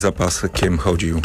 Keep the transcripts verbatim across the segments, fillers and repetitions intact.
zapaskiem chodził,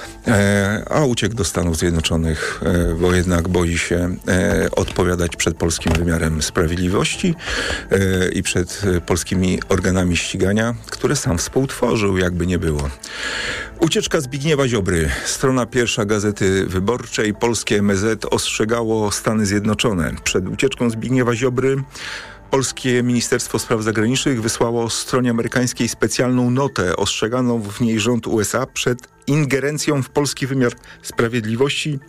e, a uciekł do Stanów Zjednoczonych, e, bo jednak boi się e, odpowiadać przed polskim wymiarem sprawiedliwości e, i przed e, polskimi organami ścigania, które sam współtworzył, jakby nie było. Ucieczka Zbigniewa Ziobry. Strona pierwsza Gazety Wyborczej. Polskie M S Z ostrzegało Stany Zjednoczone. Przed ucieczką Zbigniewa Ziobry polskie Ministerstwo Spraw Zagranicznych wysłało stronie amerykańskiej specjalną notę. Ostrzegano w niej rząd U S A przed ingerencją w polski wymiar sprawiedliwości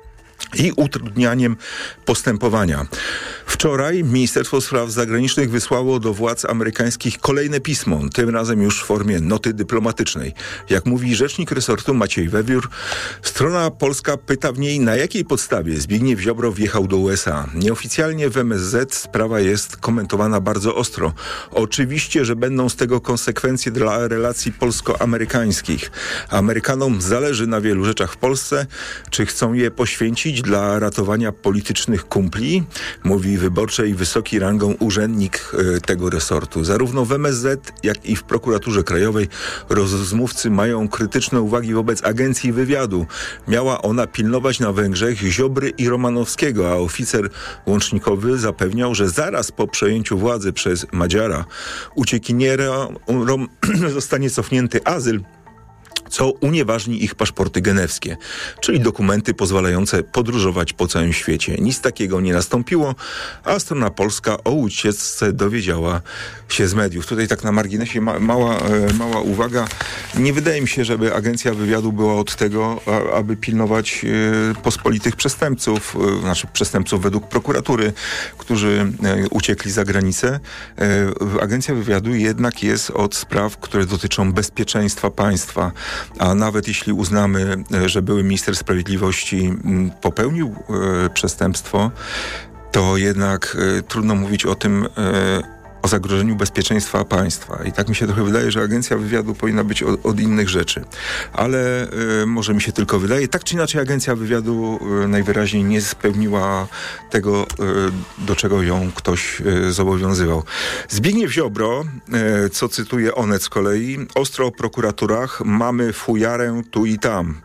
i utrudnianiem postępowania. Wczoraj Ministerstwo Spraw Zagranicznych wysłało do władz amerykańskich kolejne pismo, tym razem już w formie noty dyplomatycznej. Jak mówi rzecznik resortu Maciej Wewiór, strona polska pyta w niej, na jakiej podstawie Zbigniew Ziobro wjechał do U S A. Nieoficjalnie w M S Z sprawa jest komentowana bardzo ostro. Oczywiście, że będą z tego konsekwencje dla relacji polsko-amerykańskich. Amerykanom zależy na wielu rzeczach w Polsce. Czy chcą je poświęcić dla ratowania politycznych kumpli? Mówi Wyborczej wysoki rangą urzędnik y, tego resortu. Zarówno w M S Z, jak i w prokuraturze krajowej rozmówcy mają krytyczne uwagi wobec agencji wywiadu. Miała ona pilnować na Węgrzech Ziobry i Romanowskiego, a oficer łącznikowy zapewniał, że zaraz po przejęciu władzy przez Madziara uciekiniera Rom, zostanie cofnięty azyl, co unieważni ich paszporty genewskie, czyli dokumenty pozwalające podróżować po całym świecie. Nic takiego nie nastąpiło, a strona polska o ucieczce dowiedziała się z mediów. Tutaj tak na marginesie ma, mała, e, mała uwaga. Nie wydaje mi się, żeby agencja wywiadu była od tego, a, aby pilnować e, pospolitych przestępców, e, znaczy przestępców według prokuratury, którzy e, uciekli za granicę. E, agencja wywiadu jednak jest od spraw, które dotyczą bezpieczeństwa państwa. A nawet jeśli uznamy, że były minister sprawiedliwości popełnił e, przestępstwo, to jednak e, trudno mówić o tym, e, o zagrożeniu bezpieczeństwa państwa. I tak mi się trochę wydaje, że agencja wywiadu powinna być od, od innych rzeczy. Ale e, może mi się tylko wydaje. Tak czy inaczej agencja wywiadu e, najwyraźniej nie spełniła tego, e, do czego ją ktoś e, zobowiązywał. Zbigniew Ziobro, e, co cytuje Onet z kolei, ostro o prokuraturach, mamy fujarę tu i tam.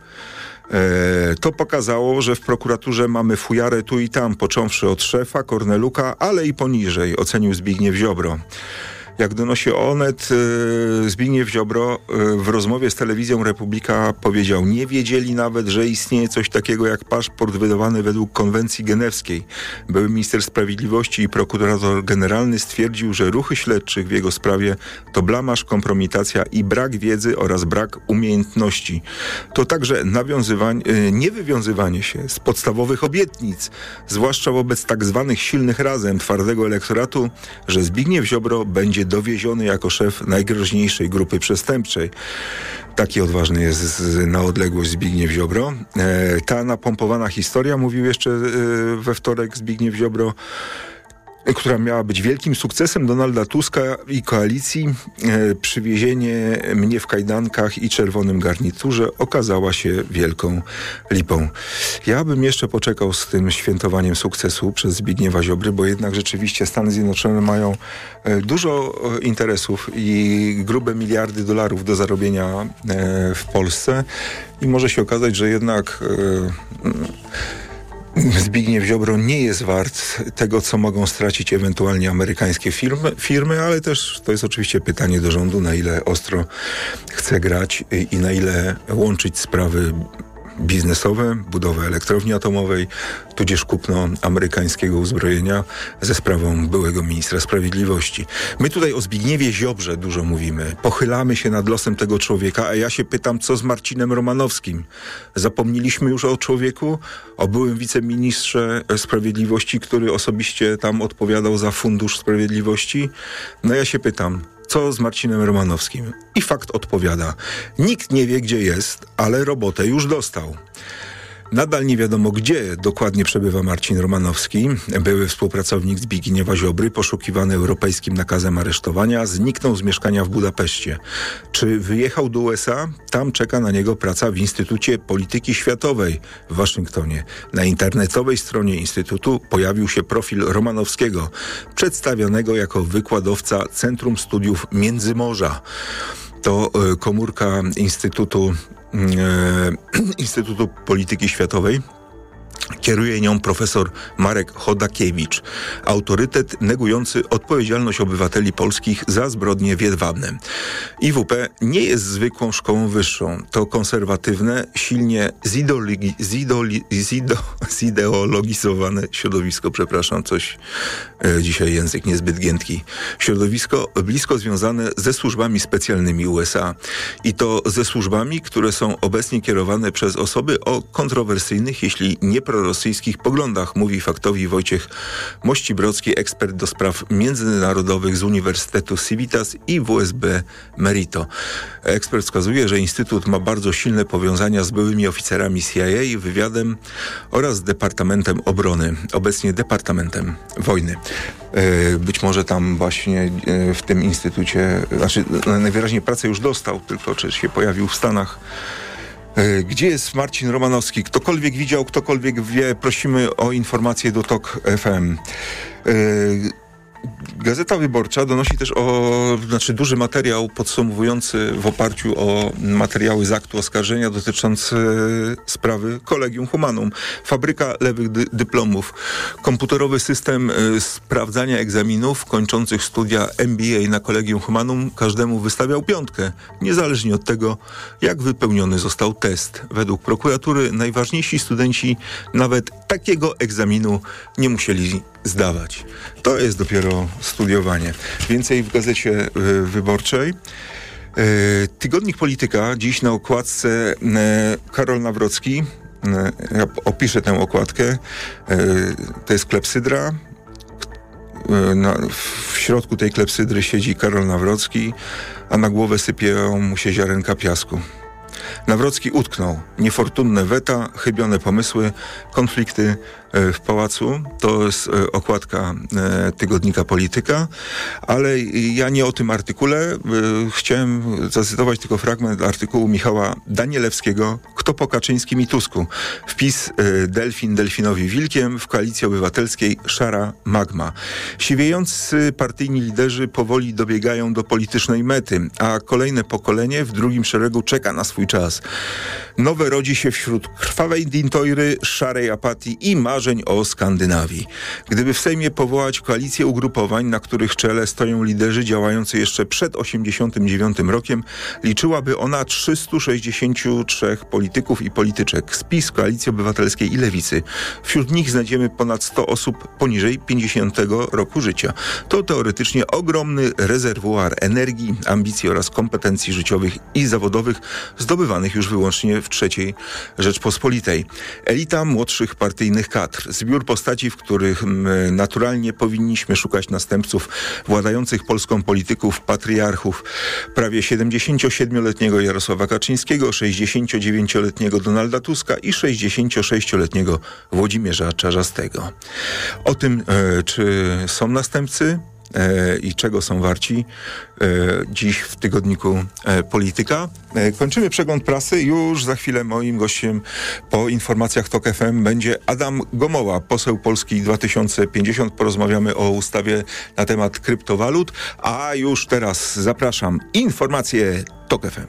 E, to pokazało, że w prokuraturze mamy fujarę tu i tam, począwszy od szefa, Korneluka, ale i poniżej, ocenił Zbigniew Ziobro. Jak donosi Onet, e, Zbigniew Ziobro e, w rozmowie z telewizją Republika powiedział, nie wiedzieli nawet, że istnieje coś takiego jak paszport wydawany według konwencji genewskiej. Były minister sprawiedliwości i prokurator generalny stwierdził, że ruchy śledczych w jego sprawie to blamaż, kompromitacja i brak wiedzy oraz brak umiejętności. To także nawiązywanie, e, niewywiązywanie się z podstawowych obietnic, zwłaszcza wobec tak zwanych silnych razem twardego elektoratu, że Zbigniew Ziobro będzie dowieziony jako szef najgroźniejszej grupy przestępczej. Taki odważny jest z, na odległość Zbigniew Ziobro. E, ta napompowana historia, mówił jeszcze e, we wtorek Zbigniew Ziobro, która miała być wielkim sukcesem Donalda Tuska i koalicji, e, przywiezienie mnie w kajdankach i czerwonym garniturze okazała się wielką lipą. Ja bym jeszcze poczekał z tym świętowaniem sukcesu przez Zbigniewa Ziobry, bo jednak rzeczywiście Stany Zjednoczone mają e, dużo e, interesów i grube miliardy dolarów do zarobienia e, w Polsce i może się okazać, że jednak e, Zbigniew Ziobro nie jest wart tego, co mogą stracić ewentualnie amerykańskie firmy, firmy, ale też to jest oczywiście pytanie do rządu, na ile ostro chce grać i na ile łączyć sprawy biznesowe, budowę elektrowni atomowej, tudzież kupno amerykańskiego uzbrojenia ze sprawą byłego ministra sprawiedliwości. My tutaj o Zbigniewie Ziobrze dużo mówimy. Pochylamy się nad losem tego człowieka, a ja się pytam, co z Marcinem Romanowskim? Zapomnieliśmy już o człowieku? O byłym wiceministrze sprawiedliwości, który osobiście tam odpowiadał za Fundusz Sprawiedliwości? No ja się pytam, co z Marcinem Romanowskim? I fakt odpowiada. Nikt nie wie, gdzie jest, ale robotę już dostał. Nadal nie wiadomo, gdzie dokładnie przebywa Marcin Romanowski. Były współpracownik Zbigniewa Ziobry, poszukiwany europejskim nakazem aresztowania, zniknął z mieszkania w Budapeszcie. Czy wyjechał do U S A? Tam czeka na niego praca w Instytucie Polityki Światowej w Waszyngtonie. Na internetowej stronie Instytutu pojawił się profil Romanowskiego, przedstawionego jako wykładowca Centrum Studiów Międzymorza. to komórka Instytutu, Instytutu Polityki Światowej. Kieruje nią profesor Marek Chodakiewicz, autorytet negujący odpowiedzialność obywateli polskich za zbrodnie w Jedwabnem. I W P nie jest zwykłą szkołą wyższą. To konserwatywne, silnie zidoli, zidoli, zido, zideologizowane środowisko, przepraszam, coś e, dzisiaj język niezbyt giętki. Środowisko blisko związane ze służbami specjalnymi U S A. I to ze służbami, które są obecnie kierowane przez osoby o kontrowersyjnych, jeśli nie prorosyjskich poglądach, mówi faktowi Wojciech Mościbrocki, ekspert do spraw międzynarodowych z Uniwersytetu Civitas i W S B Merito. Ekspert wskazuje, że Instytut ma bardzo silne powiązania z byłymi oficerami C I A, wywiadem oraz Departamentem Obrony, obecnie Departamentem Wojny. Być może tam właśnie w tym instytucie, znaczy najwyraźniej pracę już dostał, tylko czy się pojawił w Stanach. Gdzie jest Marcin Romanowski? Ktokolwiek widział, ktokolwiek wie, prosimy o informacje do Tok F M. Gazeta Wyborcza donosi też o, znaczy duży materiał podsumowujący w oparciu o materiały z aktu oskarżenia dotyczący sprawy Collegium Humanum. Fabryka lewych dy- dyplomów. Komputerowy system y, sprawdzania egzaminów kończących studia M B A na Collegium Humanum każdemu wystawiał piątkę, niezależnie od tego, jak wypełniony został test. Według prokuratury najważniejsi studenci nawet takiego egzaminu nie musieli zdawać. To jest dopiero studiowanie. Więcej w Gazecie y, Wyborczej. Y, Tygodnik Polityka. Dziś na okładce y, Karol Nawrocki. Y, ja opiszę tę okładkę. Y, to jest klepsydra. Y, na, w środku tej klepsydry siedzi Karol Nawrocki, a na głowę sypie mu się ziarenka piasku. Nawrocki utknął. Niefortunne weta, chybione pomysły, konflikty w pałacu. To jest okładka Tygodnika Polityka, ale ja nie o tym artykule. Chciałem zacytować tylko fragment artykułu Michała Danielewskiego. Kto po Kaczyńskim i Tusku? Wpis Delfin Delfinowi Wilkiem, w Koalicji Obywatelskiej szara magma. Siwiejący partyjni liderzy powoli dobiegają do politycznej mety, a kolejne pokolenie w drugim szeregu czeka na swój czas. Nowe rodzi się wśród krwawej dintojry, szarej apatii i marzeń o Skandynawii. Gdyby w Sejmie powołać koalicję ugrupowań, na których czele stoją liderzy działający jeszcze przed osiemdziesiątym dziewiątym rokiem, liczyłaby ona trzystu sześćdziesięciu trzech polityków i polityczek z PiS, Koalicji Obywatelskiej i Lewicy. Wśród nich znajdziemy ponad sto osób poniżej pięćdziesiątego roku życia. To teoretycznie ogromny rezerwuar energii, ambicji oraz kompetencji życiowych i zawodowych zdobywanych już wyłącznie w trzeciej Rzeczpospolitej. Elita młodszych partyjnych kadr. Zbiór postaci, w których m, naturalnie powinniśmy szukać następców władających polską polityków, patriarchów. Prawie siedemdziesięciosiedmioletniego Jarosława Kaczyńskiego, sześćdziesięciodziewięcioletniego Donalda Tuska i sześćdziesięciosześcioletniego Włodzimierza Czarzastego. O tym, e, czy są następcy i czego są warci, dziś w Tygodniku Polityka. Kończymy przegląd prasy. Już za chwilę moim gościem po informacjach Tok F M będzie Adam Gomoła, poseł Polski dwa tysiące pięćdziesiąt. Porozmawiamy o ustawie na temat kryptowalut, a już teraz zapraszam informacje Tok F M.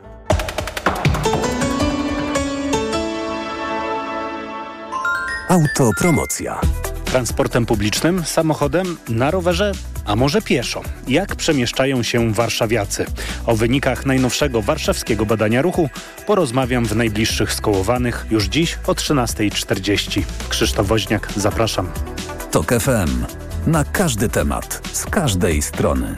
Autopromocja. Transportem publicznym, samochodem, na rowerze, a może pieszo? Jak przemieszczają się warszawiacy? O wynikach najnowszego warszawskiego badania ruchu porozmawiam w najbliższych Skołowanych już dziś o trzynasta czterdzieści. Krzysztof Woźniak, zapraszam. Tok F M. Na każdy temat, z każdej strony.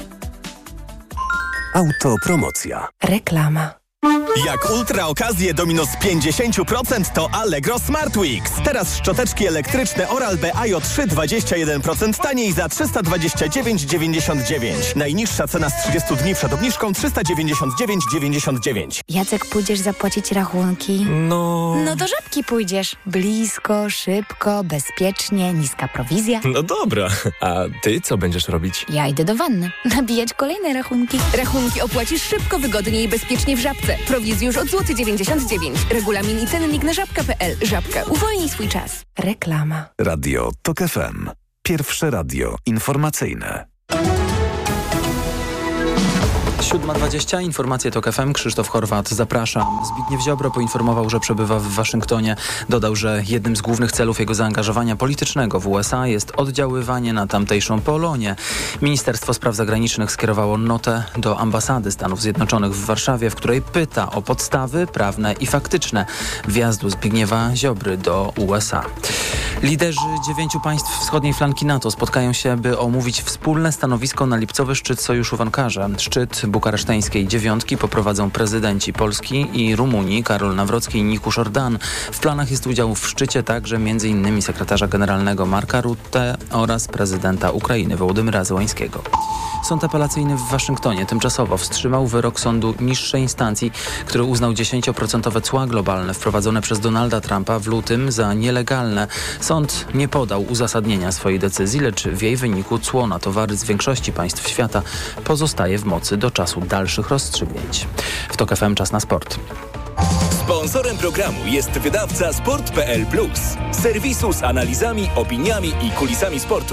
Autopromocja. Reklama. Jak ultra okazje do minus pięćdziesiąt procent to Allegro Smart Weeks. Teraz szczoteczki elektryczne Oral-B A J trzy dwadzieścia jeden procent taniej za trzysta dwadzieścia dziewięć dziewięćdziesiąt dziewięć. Najniższa cena z trzydziestu dni przed obniżką trzysta dziewięćdziesiąt dziewięć dziewięćdziesiąt dziewięć. Jacek, pójdziesz zapłacić rachunki? No... No do Żabki pójdziesz. Blisko, szybko, bezpiecznie, niska prowizja. No dobra, a ty co będziesz robić? Ja idę do wanny. Nabijać kolejne rachunki. Rachunki opłacisz szybko, wygodnie i bezpiecznie w Żabce. Prowizji już od złoty dziewięćdziesiąt dziewięć. Regulamin i cennik na żabka kropka p l. Żabka. Uwolnij swój czas. Reklama. Radio Tok F M. Pierwsze radio informacyjne. siódma dwadzieścia, informacje TOK F M, Krzysztof Horwat, zapraszam. Zbigniew Ziobro poinformował, że przebywa w Waszyngtonie. Dodał, że jednym z głównych celów jego zaangażowania politycznego w U S A jest oddziaływanie na tamtejszą Polonię. Ministerstwo Spraw Zagranicznych skierowało notę do ambasady Stanów Zjednoczonych w Warszawie, w której pyta o podstawy prawne i faktyczne wjazdu Zbigniewa Ziobry do U S A. Liderzy dziewięciu państw wschodniej flanki NATO spotkają się, by omówić wspólne stanowisko na lipcowy szczyt Sojuszu w Ankarze. Szczyt bukareszteńskiej dziewiątki poprowadzą prezydenci Polski i Rumunii, Karol Nawrocki i Nicusz Ordan. W planach jest udział w szczycie także m.in. sekretarza generalnego Marka Rutte oraz prezydenta Ukrainy Wołodymyra Zełańskiego. Sąd apelacyjny w Waszyngtonie tymczasowo wstrzymał wyrok sądu niższej instancji, który uznał dziesięć procent cła globalne wprowadzone przez Donalda Trumpa w lutym za nielegalne. Sąd nie podał uzasadnienia swojej decyzji, lecz w jej wyniku cło na towary z większości państw świata pozostaje w mocy do czasu dalszych rozstrzygnięć. W TOK F M czas na sport. Sponsorem programu jest wydawca sport kropka p l plus, serwisu z analizami, opiniami i kulisami sportu.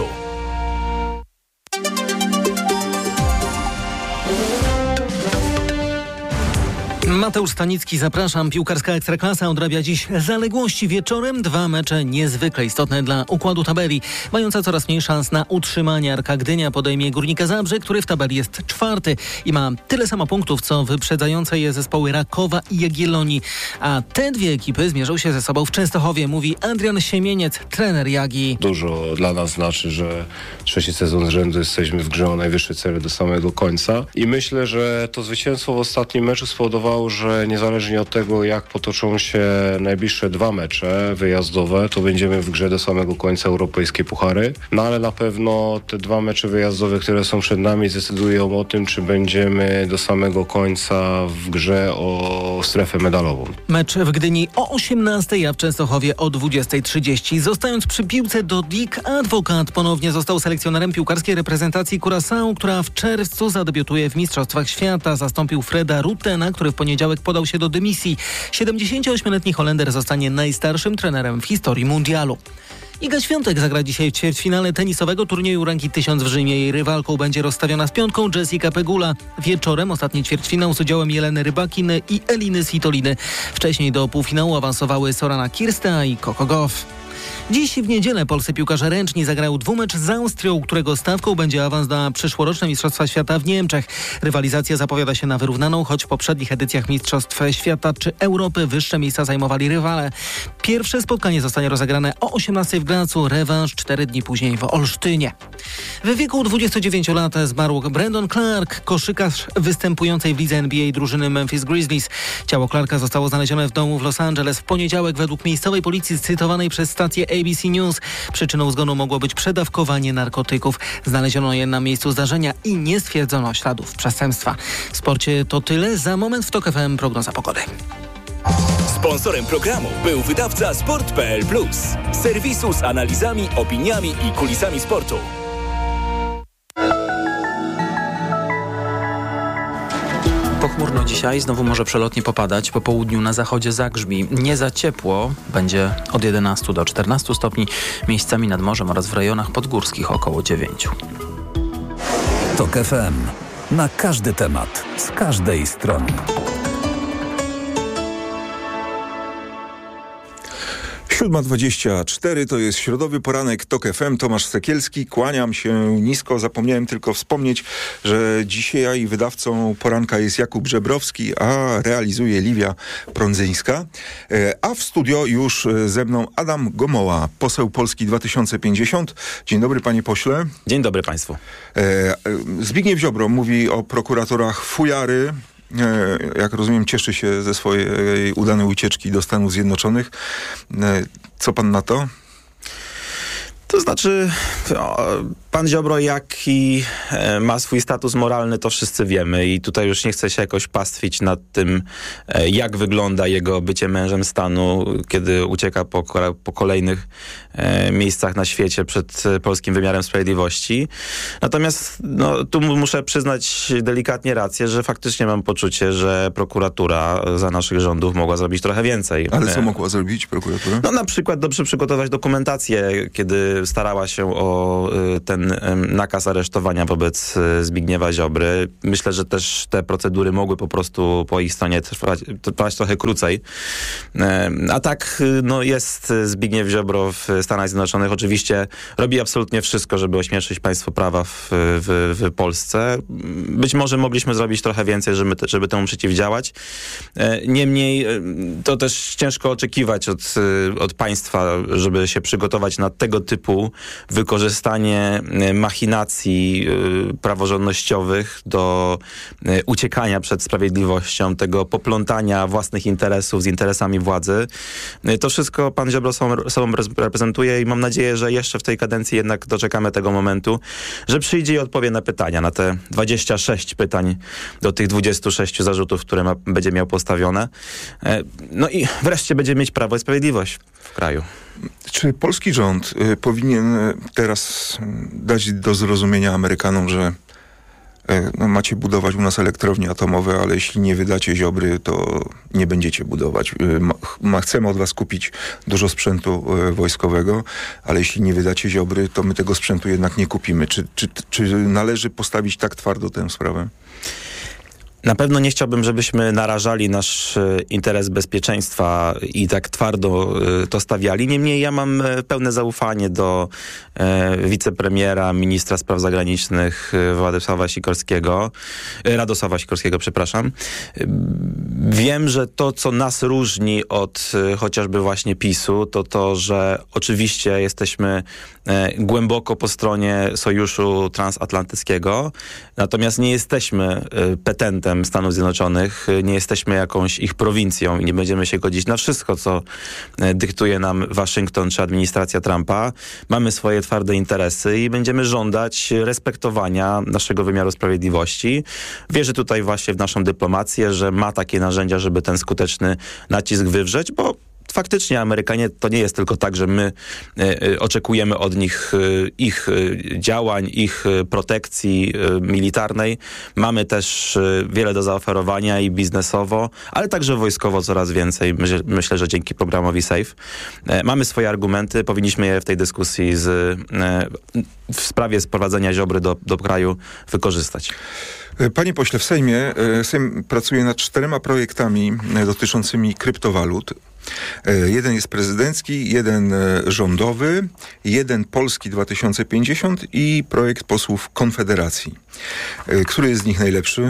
Mateusz Stanicki, zapraszam. Piłkarska Ekstraklasa odrabia dziś zaległości wieczorem. Dwa mecze niezwykle istotne dla układu tabeli. Mająca coraz mniej szans na utrzymanie, Arka Gdynia podejmie Górnika Zabrze, który w tabeli jest czwarty i ma tyle samo punktów, co wyprzedzające je zespoły Rakowa i Jagiellonii. A te dwie ekipy zmierzą się ze sobą w Częstochowie, mówi Adrian Siemieniec, trener Jagi. Dużo dla nas znaczy, że trzeci sezon z rzędu jesteśmy w grze o najwyższe cele do samego końca i myślę, że to zwycięstwo w ostatnim meczu spowodowało, że niezależnie od tego, jak potoczą się najbliższe dwa mecze wyjazdowe, to będziemy w grze do samego końca europejskie puchary. No ale na pewno te dwa mecze wyjazdowe, które są przed nami, zdecydują o tym, czy będziemy do samego końca w grze o strefę medalową. Mecz w Gdyni o osiemnastej, a w Częstochowie o dwudziestej trzydzieści. Zostając przy piłce, Dodik Adwokat ponownie został selekcjonerem piłkarskiej reprezentacji Curaçao, która w czerwcu zadebiutuje w Mistrzostwach Świata. Zastąpił Freda Ruttena, który w poniedziałek podał się do dymisji. siedemdziesięcioośmioletni Holender zostanie najstarszym trenerem w historii mundialu. Iga Świątek zagra dzisiaj w ćwierćfinale tenisowego turnieju ranki tysiąc w Rzymie. Jej rywalką będzie rozstawiona z piątką Jessica Pegula. Wieczorem ostatni ćwierćfinał z udziałem Jeleny Rybakiny i Eliny Svitoliny. Wcześniej do półfinału awansowały Sorana Kirsta i Coco Gauff. Dziś w niedzielę polscy piłkarze ręczni zagrają dwumecz z Austrią, którego stawką będzie awans na przyszłoroczne Mistrzostwa Świata w Niemczech. Rywalizacja zapowiada się na wyrównaną, choć w poprzednich edycjach Mistrzostw Świata czy Europy wyższe miejsca zajmowali rywale. Pierwsze spotkanie zostanie rozegrane o osiemnastej w Gracu, rewanż cztery dni później w Olsztynie. W wieku dwudziestu dziewięciu lat zmarł Brandon Clark, koszykarz występującej w lidze N B A drużyny Memphis Grizzlies. Ciało Clarka zostało znalezione w domu w Los Angeles w poniedziałek według miejscowej policji cytowanej przez stację A B C News. Przyczyną zgonu mogło być przedawkowanie narkotyków. Znaleziono je na miejscu zdarzenia i nie stwierdzono śladów przestępstwa. W sporcie to tyle. Za moment w TOK F M prognoza pogody. Sponsorem programu był wydawca sport kropka p l plus, serwisu z analizami, opiniami i kulisami sportu. Pochmurno dzisiaj, znowu może przelotnie popadać. Po południu na zachodzie zagrzmi. Nie za ciepło, będzie od jedenastu do czternastu stopni, miejscami nad morzem oraz w rejonach podgórskich około dziewięciu. TOK F M. Na każdy temat, z każdej strony. siódma dwadzieścia cztery to jest środowy poranek TOK F M. Tomasz Sekielski. Kłaniam się nisko. Zapomniałem tylko wspomnieć, że dzisiaj wydawcą poranka jest Jakub Żebrowski, a realizuje Liwia Prądzyńska. A w studio już ze mną Adam Gomoła, poseł Polski dwa tysiące pięćdziesiąt. Dzień dobry, panie pośle. Dzień dobry państwu. Zbigniew Ziobro mówi o prokuratorach fujary. Jak rozumiem, cieszy się ze swojej udanej ucieczki do Stanów Zjednoczonych. Co pan na to? To znaczy, no, pan Ziobro jaki ma swój status moralny, to wszyscy wiemy i tutaj już nie chcę się jakoś pastwić nad tym, jak wygląda jego bycie mężem stanu, kiedy ucieka po, po kolejnych miejscach na świecie przed polskim wymiarem sprawiedliwości. Natomiast no, tu muszę przyznać delikatnie rację, że faktycznie mam poczucie, że prokuratura za naszych rządów mogła zrobić trochę więcej. Ale co mogła zrobić prokuratura? No na przykład dobrze przygotować dokumentację, kiedy starała się o ten ten nakaz aresztowania wobec Zbigniewa Ziobry. Myślę, że też te procedury mogły po prostu po ich stronie trwać, trwać trochę krócej. A tak, no jest Zbigniew Ziobro w Stanach Zjednoczonych. Oczywiście robi absolutnie wszystko, żeby ośmieszyć państwo prawa w, w, w Polsce. Być może mogliśmy zrobić trochę więcej, żeby, żeby temu przeciwdziałać. Niemniej to też ciężko oczekiwać od, od państwa, żeby się przygotować na tego typu wykorzystanie machinacji praworządnościowych do uciekania przed sprawiedliwością, tego poplątania własnych interesów z interesami władzy. To wszystko pan Ziobro sobą, sobą reprezentuje i mam nadzieję, że jeszcze w tej kadencji jednak doczekamy tego momentu, że przyjdzie i odpowie na pytania, na te dwadzieścia sześć pytań do tych dwudziestu sześciu zarzutów, które ma, będzie miał postawione. No i wreszcie będzie mieć Prawo i Sprawiedliwość w kraju. Czy polski rząd y, powinien teraz dać do zrozumienia Amerykanom, że y, no, macie budować u nas elektrownie atomowe, ale jeśli nie wydacie Ziobry, to nie będziecie budować. Y, ma, ma, chcemy od was kupić dużo sprzętu y, wojskowego, ale jeśli nie wydacie Ziobry, to my tego sprzętu jednak nie kupimy. Czy, czy, czy należy postawić tak twardo tę sprawę? Na pewno nie chciałbym, żebyśmy narażali nasz interes bezpieczeństwa i tak twardo to stawiali. Niemniej ja mam pełne zaufanie do e, wicepremiera, ministra spraw zagranicznych Władysława Sikorskiego, Radosława Sikorskiego, przepraszam. Wiem, że to, co nas różni od chociażby właśnie PiSu, to to, że oczywiście jesteśmy e, głęboko po stronie Sojuszu Transatlantyckiego, natomiast nie jesteśmy e, petentem Stanów Zjednoczonych, nie jesteśmy jakąś ich prowincją i nie będziemy się godzić na wszystko, co dyktuje nam Waszyngton czy administracja Trumpa. Mamy swoje twarde interesy i będziemy żądać respektowania naszego wymiaru sprawiedliwości. Wierzę tutaj właśnie w naszą dyplomację, że ma takie narzędzia, żeby ten skuteczny nacisk wywrzeć, bo faktycznie Amerykanie to nie jest tylko tak, że my e, oczekujemy od nich e, ich e, działań, ich e, protekcji e, militarnej. Mamy też e, wiele do zaoferowania i biznesowo, ale także wojskowo coraz więcej. Myślę, myślę że dzięki programowi SAFE. E, mamy swoje argumenty, powinniśmy je w tej dyskusji z, e, w sprawie sprowadzenia Ziobry do, do kraju wykorzystać. Panie pośle, w Sejmie Sejm pracuje nad czterema projektami dotyczącymi kryptowalut. Jeden jest prezydencki, jeden rządowy, jeden Polski dwa tysiące pięćdziesiąt i projekt posłów Konfederacji. Który jest z nich najlepszy?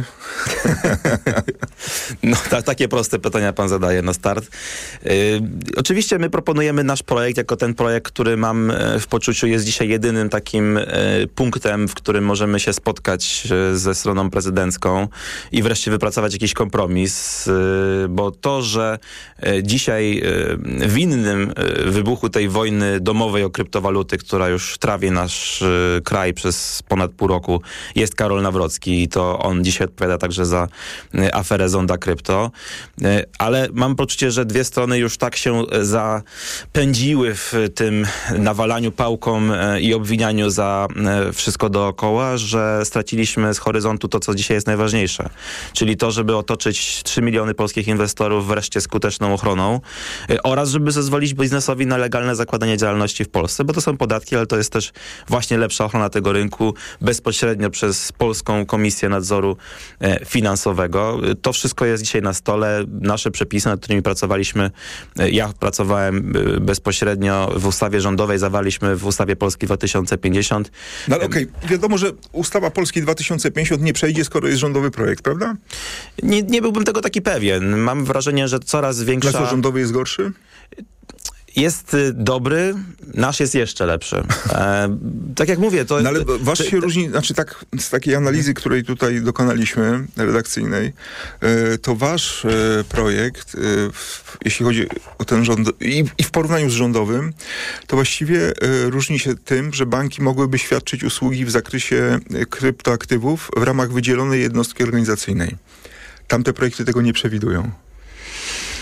No, ta, takie proste pytania pan zadaje na start. Yy, oczywiście my proponujemy nasz projekt jako ten projekt, który mam w poczuciu jest dzisiaj jedynym takim yy, punktem, w którym możemy się spotkać yy, ze stroną prezydencką i wreszcie wypracować jakiś kompromis, yy, bo to, że yy, dzisiaj yy, winnym yy, wybuchu tej wojny domowej o kryptowaluty, która już trawi nasz yy, kraj przez ponad pół roku, jest Karol Nawrocki i to on dzisiaj odpowiada także za y, aferę Zonda Krypto. Y, ale mam poczucie, że dwie strony już tak się zapędziły w tym nawalaniu pałką y, i obwinianiu za y, wszystko dookoła, że straciliśmy z horyzontu to, co dzisiaj jest najważniejsze. Czyli to, żeby otoczyć trzy miliony polskich inwestorów wreszcie skuteczną ochroną y, oraz żeby zezwolić biznesowi na legalne zakładanie działalności w Polsce, bo to są podatki, ale to jest też właśnie lepsza ochrona tego rynku bezpośrednio przez Polską Komisję Nadzoru e, Finansowego. To wszystko jest dzisiaj na stole. Nasze przepisy, nad którymi pracowaliśmy, e, ja pracowałem e, bezpośrednio w ustawie rządowej, zawarliśmy w ustawie Polski dwa tysiące pięćdziesiąt. No ale okej, okay. Wiadomo, że ustawa Polski dwa tysiące pięćdziesiąt nie przejdzie, skoro jest rządowy projekt, prawda? Nie, nie byłbym tego taki pewien. Mam wrażenie, że coraz większa... Dlaczego rządowy jest gorszy? Jest dobry, nasz jest jeszcze lepszy. E, tak jak mówię, to... No ale wasz się to, różni, znaczy tak, z takiej analizy, której tutaj dokonaliśmy, redakcyjnej, e, to wasz e, projekt, e, w, jeśli chodzi o ten rząd, i, i w porównaniu z rządowym, to właściwie e, różni się tym, że banki mogłyby świadczyć usługi w zakresie kryptoaktywów w ramach wydzielonej jednostki organizacyjnej. Tamte projekty tego nie przewidują.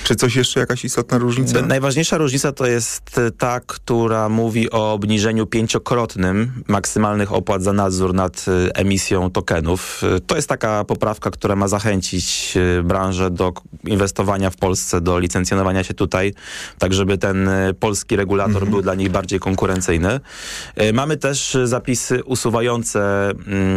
Czy coś jeszcze, jakaś istotna różnica? Najważniejsza różnica to jest ta, która mówi o obniżeniu pięciokrotnym maksymalnych opłat za nadzór nad emisją tokenów. To jest taka poprawka, która ma zachęcić branżę do inwestowania w Polsce, do licencjonowania się tutaj, tak żeby ten polski regulator mhm. był dla nich bardziej konkurencyjny. Mamy też zapisy usuwające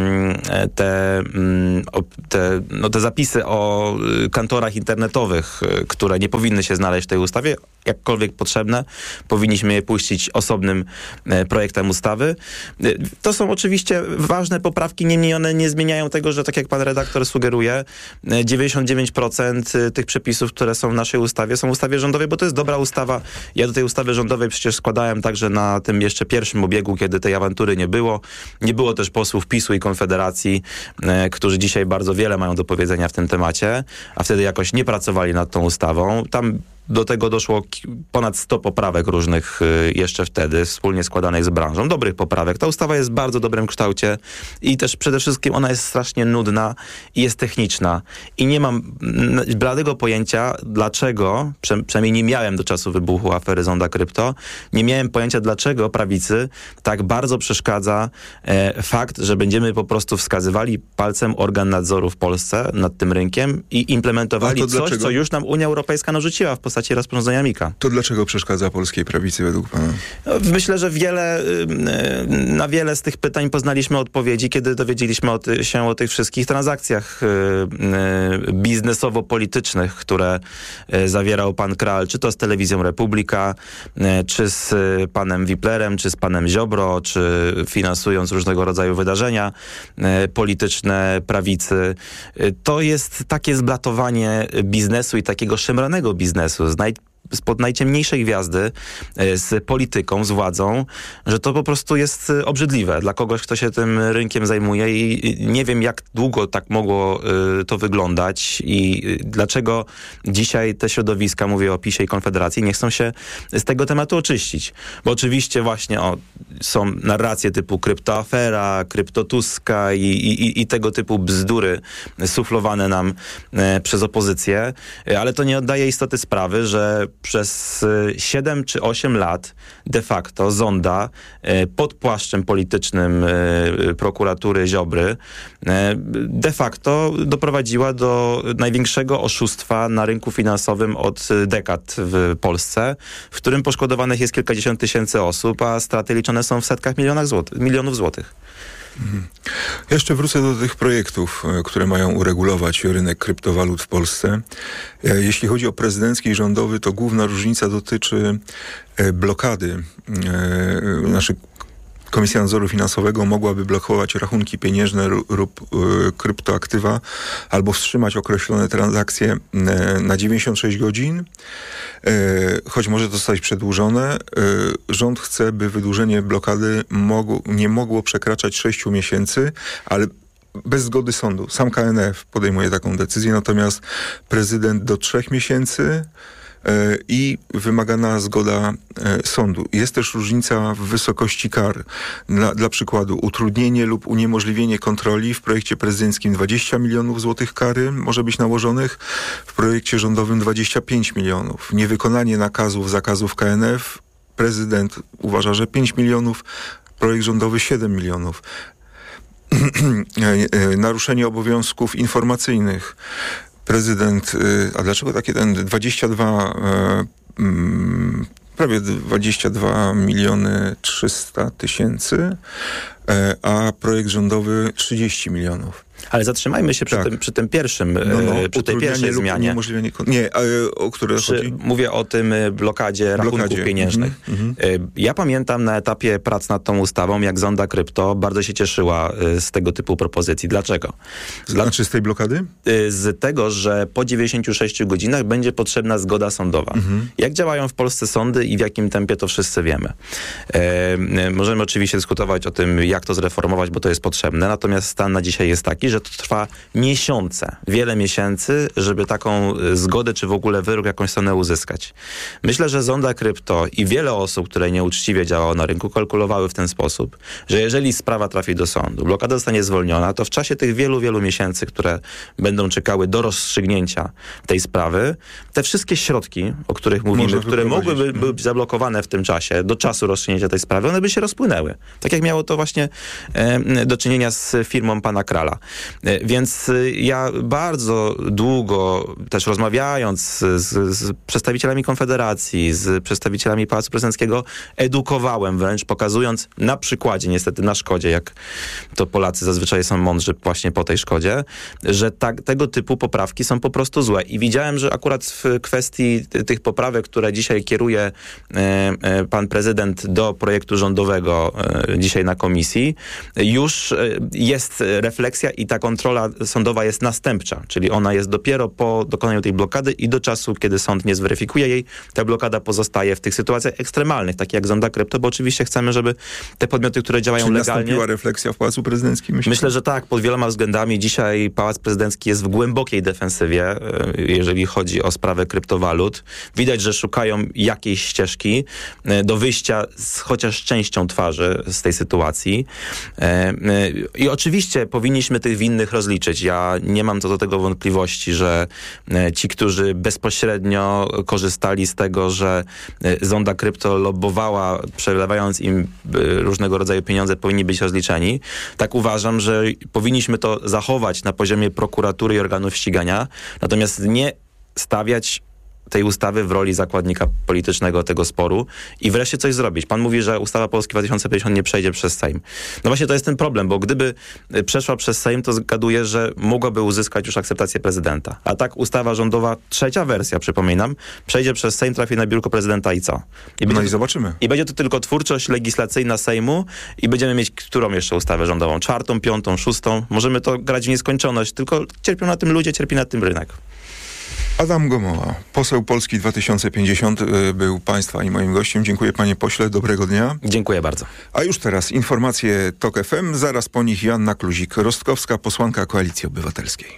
te, te, no te zapisy o kantorach internetowych, które nie powinny się znaleźć w tej ustawie, jakkolwiek potrzebne. Powinniśmy je puścić osobnym projektem ustawy. To są oczywiście ważne poprawki, niemniej one nie zmieniają tego, że tak jak pan redaktor sugeruje, dziewięćdziesiąt dziewięć procent tych przepisów, które są w naszej ustawie, są w ustawie rządowej, bo to jest dobra ustawa. Ja do tej ustawy rządowej przecież składałem także na tym jeszcze pierwszym obiegu, kiedy tej awantury nie było. Nie było też posłów PiSu i Konfederacji, którzy dzisiaj bardzo wiele mają do powiedzenia w tym temacie, a wtedy jakoś nie pracowali nad tą ustawą. Tam do tego doszło ponad sto poprawek różnych jeszcze wtedy, wspólnie składanych z branżą. Dobrych poprawek. Ta ustawa jest w bardzo dobrym kształcie i też przede wszystkim ona jest strasznie nudna i jest techniczna. I nie mam bladego pojęcia, dlaczego, przynajmniej nie miałem do czasu wybuchu afery Zonda Krypto, nie miałem pojęcia, dlaczego prawicy tak bardzo przeszkadza e, fakt, że będziemy po prostu wskazywali palcem organ nadzoru w Polsce nad tym rynkiem i implementowali coś, dlaczego? Co już nam Unia Europejska narzuciła w postaci rozporządzenia Mika. To dlaczego przeszkadza polskiej prawicy według pana? Myślę, że wiele, na wiele z tych pytań poznaliśmy odpowiedzi, kiedy dowiedzieliśmy o ty, się o tych wszystkich transakcjach biznesowo-politycznych, które zawierał pan Kral, czy to z Telewizją Republika, czy z panem Wiplerem, czy z panem Ziobro, czy finansując różnego rodzaju wydarzenia polityczne prawicy. To jest takie zblatowanie biznesu i takiego szemranego biznesu z naj, spod najciemniejszej gwiazdy z polityką, z władzą, że to po prostu jest obrzydliwe dla kogoś, kto się tym rynkiem zajmuje i nie wiem, jak długo tak mogło to wyglądać i dlaczego dzisiaj te środowiska, mówię o PiSie i Konfederacji, nie chcą się z tego tematu oczyścić. Bo oczywiście właśnie o, są narracje typu kryptoafera, kryptotuska i, i, i tego typu bzdury suflowane nam e, przez opozycję, ale to nie oddaje istoty sprawy, że przez siedem czy osiem lat de facto Zonda pod płaszczem politycznym prokuratury Ziobry de facto doprowadziła do największego oszustwa na rynku finansowym od dekad w Polsce, w którym poszkodowanych jest kilkadziesiąt tysięcy osób, a straty liczone są w setkach milionach złotych, milionów złotych. Ja jeszcze wrócę do tych projektów, które mają uregulować rynek kryptowalut w Polsce. Jeśli chodzi o prezydencki i rządowy, to główna różnica dotyczy blokady naszych. Komisja Nadzoru Finansowego mogłaby blokować rachunki pieniężne lub y, kryptoaktywa albo wstrzymać określone transakcje y, na dziewięćdziesiąt sześć godzin, y, choć może to zostać przedłużone. Y, rząd chce, by wydłużenie blokady mogło, nie mogło przekraczać sześciu miesięcy, ale bez zgody sądu. Sam K N F podejmuje taką decyzję, natomiast prezydent do trzech miesięcy i wymagana zgoda sądu. Jest też różnica w wysokości kar. Dla, dla przykładu utrudnienie lub uniemożliwienie kontroli w projekcie prezydenckim dwadzieścia milionów złotych kary może być nałożonych, w projekcie rządowym dwadzieścia pięć milionów. Niewykonanie nakazów, zakazów K N F prezydent uważa, że pięć milionów, projekt rządowy siedem milionów. Naruszenie obowiązków informacyjnych. Prezydent, a dlaczego takie ten dwadzieścia dwa, prawie dwadzieścia dwa miliony trzysta tysięcy, a projekt rządowy trzydzieści milionów. Ale zatrzymajmy się przy, tak. tym, przy tym pierwszym, no, no, przy tej pierwszej zmianie. Nie, a, o które przy, chodzi? Mówię o tym blokadzie rachunków blokadzie. pieniężnych. Mm-hmm. Ja pamiętam na etapie prac nad tą ustawą, jak Zonda Krypto bardzo się cieszyła z tego typu propozycji. Dlaczego? Dla... Znaczy z tej blokady? Z tego, że po dziewięćdziesięciu sześciu godzinach będzie potrzebna zgoda sądowa. Mm-hmm. Jak działają w Polsce sądy i w jakim tempie, to wszyscy wiemy. E, możemy oczywiście dyskutować o tym, jak to zreformować, bo to jest potrzebne. Natomiast stan na dzisiaj jest taki, myśli, że to trwa miesiące, wiele miesięcy, żeby taką zgodę, czy w ogóle wyrok jakąś stronę uzyskać. Myślę, że Zonda Krypto i wiele osób, które nieuczciwie działało na rynku, kalkulowały w ten sposób, że jeżeli sprawa trafi do sądu, blokada zostanie zwolniona, to w czasie tych wielu, wielu miesięcy, które będą czekały do rozstrzygnięcia tej sprawy, te wszystkie środki, o których mówimy, które mogłyby być zablokowane w tym czasie, do czasu rozstrzygnięcia tej sprawy, one by się rozpłynęły. Tak jak miało to właśnie e, do czynienia z firmą pana Krala. E, więc e, ja bardzo długo, też rozmawiając z, z, z przedstawicielami Konfederacji, z przedstawicielami Pałacu Prezydenckiego, edukowałem wręcz, pokazując na przykładzie, niestety na szkodzie, jak to Polacy zazwyczaj są mądrzy właśnie po tej szkodzie, że tak, tego typu poprawki są po prostu złe. I widziałem, że akurat w kwestii tych poprawek, które dzisiaj kieruje e, e, pan prezydent do projektu rządowego e, dzisiaj na komisji, już e, jest refleksja i ta kontrola sądowa jest następcza, czyli ona jest dopiero po dokonaniu tej blokady i do czasu, kiedy sąd nie zweryfikuje jej, ta blokada pozostaje w tych sytuacjach ekstremalnych, takich jak Zonda Krypto, bo oczywiście chcemy, żeby te podmioty, które działają Czy legalnie... nastąpiła refleksja w Pałacu Prezydenckim? Myślę? Myślę, że tak, pod wieloma względami. Dzisiaj Pałac Prezydencki jest w głębokiej defensywie, jeżeli chodzi o sprawę kryptowalut. Widać, że szukają jakiejś ścieżki do wyjścia z chociaż częścią twarzy z tej sytuacji. I oczywiście powinniśmy tych winnych rozliczyć. Ja nie mam co do tego wątpliwości, że ci, którzy bezpośrednio korzystali z tego, że Zonda Krypto lobbowała, przelewając im różnego rodzaju pieniądze, powinni być rozliczeni. Tak uważam, że powinniśmy to zachować na poziomie prokuratury i organów ścigania, natomiast nie stawiać tej ustawy w roli zakładnika politycznego tego sporu i wreszcie coś zrobić. Pan mówi, że ustawa Polski dwa tysiące pięćdziesiąt nie przejdzie przez Sejm. No właśnie to jest ten problem, bo gdyby przeszła przez Sejm, to zgaduję, że mogłaby uzyskać już akceptację prezydenta. A tak ustawa rządowa, trzecia wersja, przypominam, przejdzie przez Sejm, trafi na biurko prezydenta i co? I no będzie, i zobaczymy. I będzie to tylko twórczość legislacyjna Sejmu i będziemy mieć którą jeszcze ustawę rządową? Czwartą, piątą, szóstą? Możemy to grać w nieskończoność, tylko cierpią na tym ludzie, cierpi na tym rynek. Adam Gomoła, poseł Polski dwa tysiące pięćdziesiąt, był państwa i moim gościem. Dziękuję panie pośle, dobrego dnia. Dziękuję bardzo. A już teraz informacje TOK F M, zaraz po nich Joanna Kluzik-Rostkowska, posłanka Koalicji Obywatelskiej.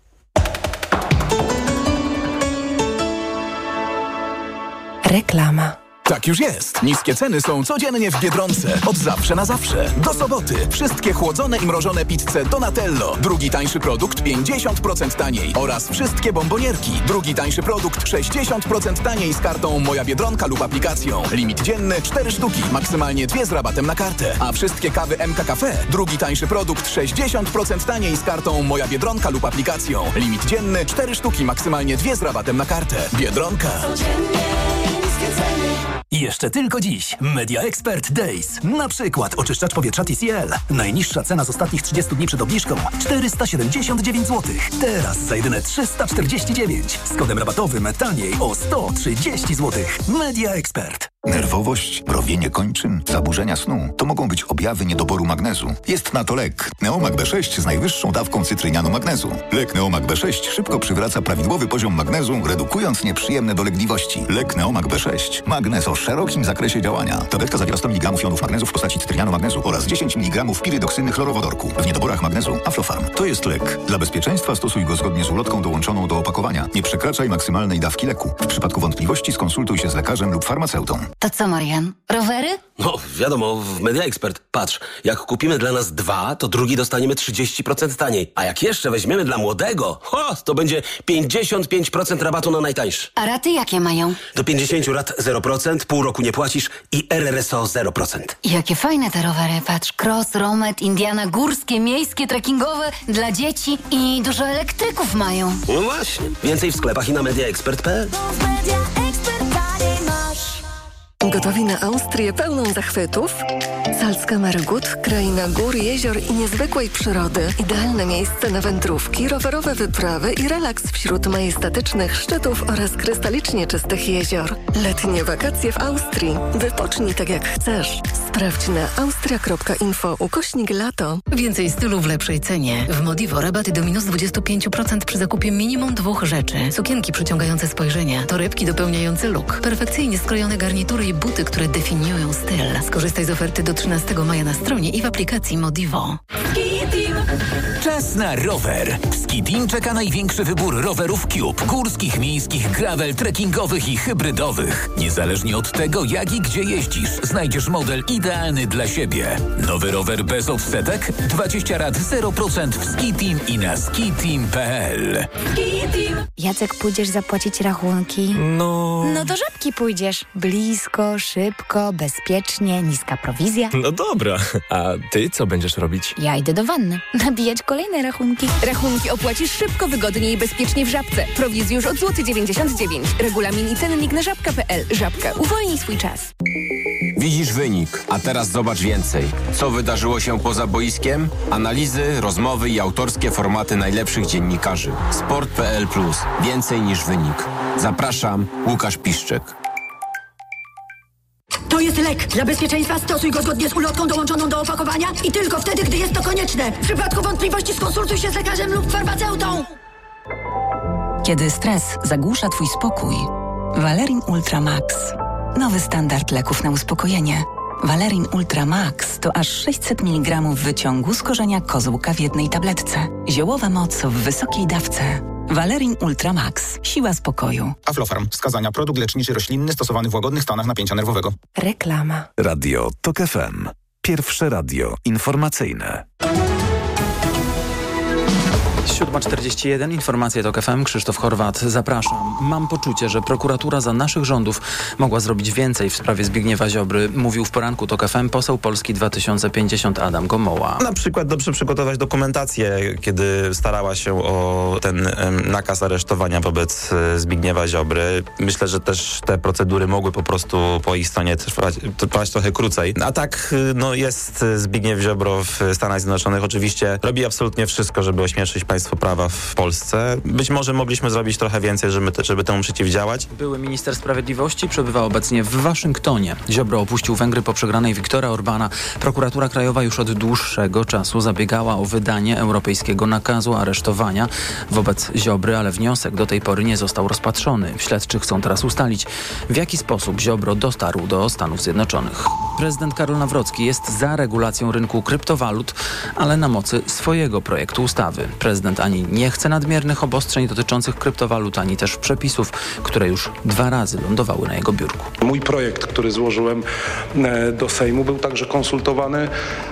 Reklama. Tak już jest. Niskie ceny są codziennie w Biedronce. Od zawsze na zawsze. Do soboty. Wszystkie chłodzone i mrożone pizze Donatello. Drugi tańszy produkt pięćdziesiąt procent taniej. Oraz wszystkie bombonierki. Drugi tańszy produkt sześćdziesiąt procent taniej z kartą Moja Biedronka lub aplikacją. Limit dzienny cztery sztuki. Maksymalnie dwie z rabatem na kartę. A wszystkie kawy M K Cafe. Drugi tańszy produkt sześćdziesiąt procent taniej z kartą Moja Biedronka lub aplikacją. Limit dzienny cztery sztuki. Maksymalnie dwie z rabatem na kartę. Biedronka. I jeszcze tylko dziś Media Expert Days. Na przykład oczyszczacz powietrza T C L. Najniższa cena z ostatnich trzydziestu dni przed obniżką czterysta siedemdziesiąt dziewięć złotych. Teraz za jedyne trzysta czterdzieści dziewięć. Z kodem rabatowym taniej o sto trzydzieści złotych. Media Expert. Nerwowość, mrowienie kończyn, zaburzenia snu to mogą być objawy niedoboru magnezu. Jest na to lek Neomag B sześć z najwyższą dawką cytrynianu magnezu. Lek Neomag B sześć szybko przywraca prawidłowy poziom magnezu, redukując nieprzyjemne dolegliwości. Lek Neomag B sześć. Magnez o szerokim zakresie działania. Tabletka zawiera sto miligramów jonów magnezu w postaci cytrynianu magnezu oraz dziesięć miligramów pirydoksyny chlorowodorku. W niedoborach magnezu Aflofarm. To jest lek. Dla bezpieczeństwa stosuj go zgodnie z ulotką dołączoną do opakowania. Nie przekraczaj maksymalnej dawki leku. W przypadku wątpliwości skonsultuj się z lekarzem lub farmaceutą. To co, Marian? Rowery? No, wiadomo, w Media Expert. Patrz, jak kupimy dla nas dwa, to drugi dostaniemy trzydzieści procent taniej. A jak jeszcze weźmiemy dla młodego, ho, to będzie pięćdziesiąt pięć procent rabatu na najtańszy. A raty jakie mają? Do pięćdziesięciu rat zero procent, pół roku nie płacisz i R R S O zero procent. Jakie fajne te rowery. Patrz, cross, romet, Indiana, górskie, miejskie, trekkingowe, dla dzieci i dużo elektryków mają. No właśnie. Więcej w sklepach i na media expert kropka p l. Gotowi na Austrię pełną zachwytów? Salzkammergut, kraina gór, jezior i niezwykłej przyrody. Idealne miejsce na wędrówki, rowerowe wyprawy i relaks wśród majestatycznych szczytów oraz krystalicznie czystych jezior. Letnie wakacje w Austrii. Wypocznij tak jak chcesz. Sprawdź na austria kropka info ukośnik lato. Więcej stylu w lepszej cenie. W Modivo rabaty do minus dwadzieścia pięć procent przy zakupie minimum dwóch rzeczy. Sukienki przyciągające spojrzenia, torebki dopełniające look, perfekcyjnie skrojone garnitury i buty, które definiują styl. Skorzystaj z oferty do trzynastego maja na stronie i w aplikacji Modivo. Czas na rower. W Skitim czeka największy wybór rowerów Cube. Górskich, miejskich, gravel, trekkingowych i hybrydowych. Niezależnie od tego, jak i gdzie jeździsz, znajdziesz model idealny dla siebie. Nowy rower bez odsetek? dwadzieścia rat zero procent w Skitim i na skitim kropka p l. Skitim. Jacek, pójdziesz zapłacić rachunki? No... No do Żabki pójdziesz. Blisko, szybko, bezpiecznie, niska prowizja. No dobra, a ty co będziesz robić? Ja idę do wanny. Nabijać kolejne rachunki. Rachunki opłacisz szybko, wygodnie i bezpiecznie w Żabce. Prowizję już od złoty dziewięćdziesiąt dziewięć. Regulamin i cennik na żabka kropka p l. Żabka. Uwolnij swój czas. Widzisz wynik, a teraz zobacz więcej. Co wydarzyło się poza boiskiem? Analizy, rozmowy i autorskie formaty najlepszych dziennikarzy. sport kropka p l plus. Więcej niż wynik. Zapraszam, Łukasz Piszczek. To jest lek. Dla bezpieczeństwa stosuj go zgodnie z ulotką dołączoną do opakowania i tylko wtedy, gdy jest to konieczne. W przypadku wątpliwości skonsultuj się z lekarzem lub farmaceutą. Kiedy stres zagłusza twój spokój, Valerin Ultra Max. Nowy standard leków na uspokojenie. Valerin Ultra Max to aż sześćset miligramów wyciągu z korzenia kozłka w jednej tabletce. Ziołowa moc w wysokiej dawce. Valerin Ultra Max. Siła spokoju. Aflofarm. Wskazania. Produkt leczniczy roślinny stosowany w łagodnych stanach napięcia nerwowego. Reklama. Radio TOK F M. Pierwsze radio informacyjne. siódma czterdzieści jeden, informacje TOK F M, Krzysztof Horwat, zapraszam. Mam poczucie, że prokuratura za naszych rządów mogła zrobić więcej w sprawie Zbigniewa Ziobry, mówił w poranku TOK F M poseł Polski dwa tysiące pięćdziesiąt Adam Gomoła. Na przykład dobrze przygotować dokumentację, kiedy starała się o ten em, nakaz aresztowania wobec e, Zbigniewa Ziobry. Myślę, że też te procedury mogły po prostu po ich stronie trwać, trwać trochę krócej. A tak no, jest Zbigniew Ziobro w Stanach Zjednoczonych. Oczywiście robi absolutnie wszystko, żeby ośmieszyć państwo prawa w Polsce. Być może mogliśmy zrobić trochę więcej, żeby, te, żeby temu przeciwdziałać. Były minister sprawiedliwości przebywa obecnie w Waszyngtonie. Ziobro opuścił Węgry po przegranej Viktora Orbana. Prokuratura Krajowa już od dłuższego czasu zabiegała o wydanie europejskiego nakazu aresztowania wobec Ziobry, ale wniosek do tej pory nie został rozpatrzony. Śledczy chcą teraz ustalić, w jaki sposób Ziobro dotarł do Stanów Zjednoczonych. Prezydent Karol Nawrocki jest za regulacją rynku kryptowalut, ale na mocy swojego projektu ustawy. Prezydent ani nie chce nadmiernych obostrzeń dotyczących kryptowalut, ani też przepisów, które już dwa razy lądowały na jego biurku. Mój projekt, który złożyłem do Sejmu, był także konsultowany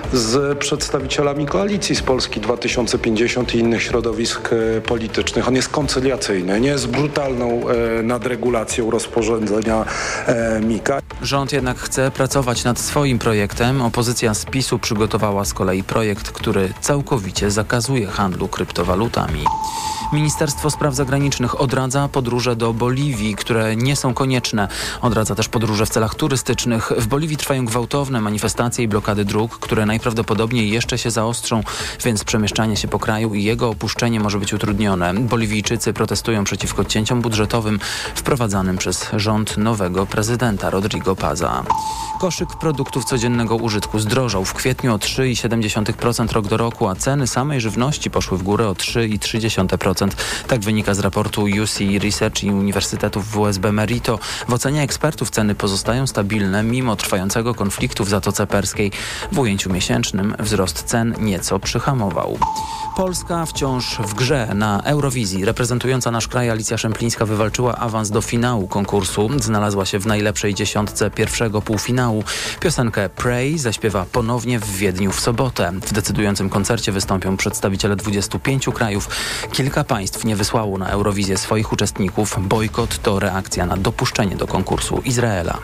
z przedstawicielami koalicji z Polski dwa tysiące pięćdziesiąt i innych środowisk politycznych. On jest koncyliacyjny, nie jest brutalną nadregulacją rozporządzenia Mika. Rząd jednak chce pracować nad swoim projektem. Opozycja z PiSu przygotowała z kolei projekt, który całkowicie zakazuje handlu kryptowalutami. Ministerstwo Spraw Zagranicznych odradza podróże do Boliwii, które nie są konieczne. Odradza też podróże w celach turystycznych. W Boliwii trwają gwałtowne manifestacje i blokady dróg, które najprawdopodobniej jeszcze się zaostrzą, więc przemieszczanie się po kraju i jego opuszczenie może być utrudnione. Boliwijczycy protestują przeciwko cięciom budżetowym wprowadzanym przez rząd nowego prezydenta Rodrigo Paza. Koszyk produktów codziennego użytku zdrożał w kwietniu o trzy przecinek siedem procent rok do roku, a ceny samej żywności poszły w górę o trzy przecinek trzy procent. Tak wynika z raportu U C Research i Uniwersytetów W S B Merito. W ocenie ekspertów ceny pozostają stabilne mimo trwającego konfliktu w Zatoce Perskiej. W ujęciu miesięcznym wzrost cen nieco przyhamował. Polska wciąż w grze. Na Eurowizji reprezentująca nasz kraj Alicja Szemplińska wywalczyła awans do finału konkursu. Znalazła się w najlepszej dziesiątce pierwszego półfinału. Piosenkę Pray zaśpiewa ponownie w Wiedniu w sobotę. W decydującym koncercie wystąpią przedstawiciele dwudziestu pięciu krajów. Kilka państw nie wysłało na Eurowizję swoich uczestników. Bojkot to reakcja na dopuszczenie do konkursu Izraela.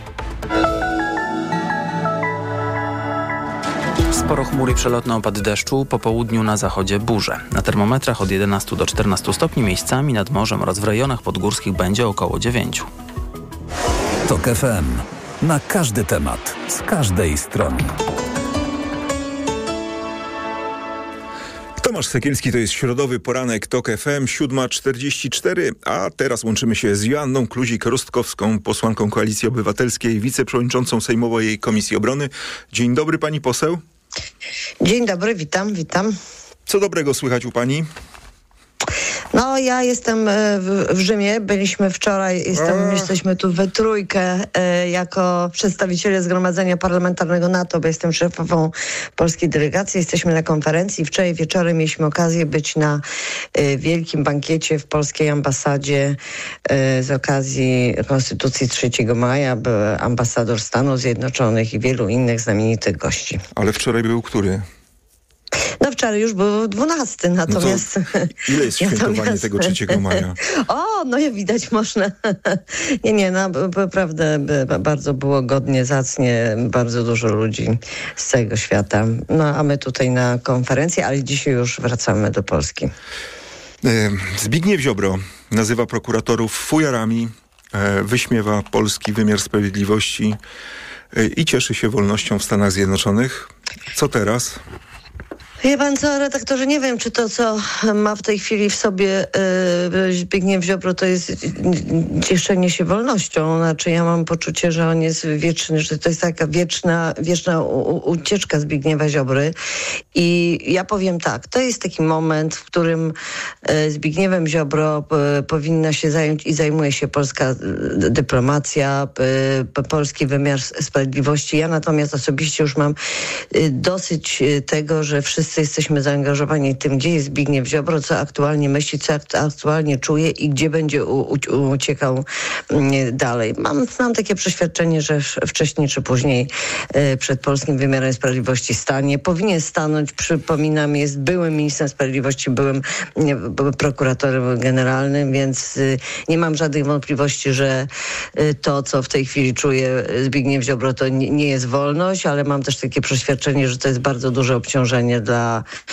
Sporo chmur i przelotny opad deszczu, po południu na zachodzie burze. Na termometrach od jedenastu do czternastu stopni, miejscami nad morzem oraz w rejonach podgórskich będzie około dziewięciu. TOK F M. Na każdy temat, z każdej strony. Tomasz Sekielski, to jest środowy poranek TOK F M, siódma czterdzieści cztery, a teraz łączymy się z Joanną Kluzik-Rostkowską, posłanką Koalicji Obywatelskiej, wiceprzewodniczącą Sejmowej Komisji Obrony. Dzień dobry, pani poseł. Dzień dobry, witam, witam. Co dobrego słychać u pani? No, ja jestem w, w Rzymie, byliśmy wczoraj, jestem, jesteśmy tu we trójkę e, jako przedstawiciele Zgromadzenia Parlamentarnego NATO, bo jestem szefową polskiej delegacji. Jesteśmy na konferencji. Wczoraj wieczorem mieliśmy okazję być na e, wielkim bankiecie w polskiej ambasadzie e, z okazji Konstytucji trzeciego maja. Był ambasador Stanów Zjednoczonych i wielu innych znamienitych gości. Ale wczoraj był który? No wczoraj już był dwunasty, natomiast... No ile jest świętowanie natomiast... tego trzeciego maja? O, no jak widać można. nie, nie, no naprawdę bardzo było godnie, zacnie, bardzo dużo ludzi z całego świata. No a my tutaj na konferencji, ale dzisiaj już wracamy do Polski. Zbigniew Ziobro nazywa prokuratorów fujarami, wyśmiewa polski wymiar sprawiedliwości i cieszy się wolnością w Stanach Zjednoczonych. Co teraz? Wie pan co, redaktorze, nie wiem, czy to, co ma w tej chwili w sobie yy, Zbigniew Ziobro, to jest cieszenie się wolnością. Znaczy ja mam poczucie, że on jest wieczny, że to jest taka wieczna, wieczna u, ucieczka Zbigniewa Ziobry. I ja powiem tak, to jest taki moment, w którym yy, Zbigniewem Ziobro p, powinna się zająć i zajmuje się polska dyplomacja, p, polski wymiar sprawiedliwości. Ja natomiast osobiście już mam yy, dosyć yy, tego, że wszyscy jesteśmy zaangażowani tym, gdzie jest Zbigniew Ziobro, co aktualnie myśli, co aktualnie czuje i gdzie będzie u, u, uciekał dalej. Mam, mam takie przeświadczenie, że wcześniej czy później e, przed polskim wymiarem sprawiedliwości stanie. Powinien stanąć, przypominam, jest byłym ministrem sprawiedliwości, byłym nie, prokuratorem generalnym, więc e, nie mam żadnych wątpliwości, że e, to, co w tej chwili czuje Zbigniew Ziobro, to nie, nie jest wolność, ale mam też takie przeświadczenie, że to jest bardzo duże obciążenie dla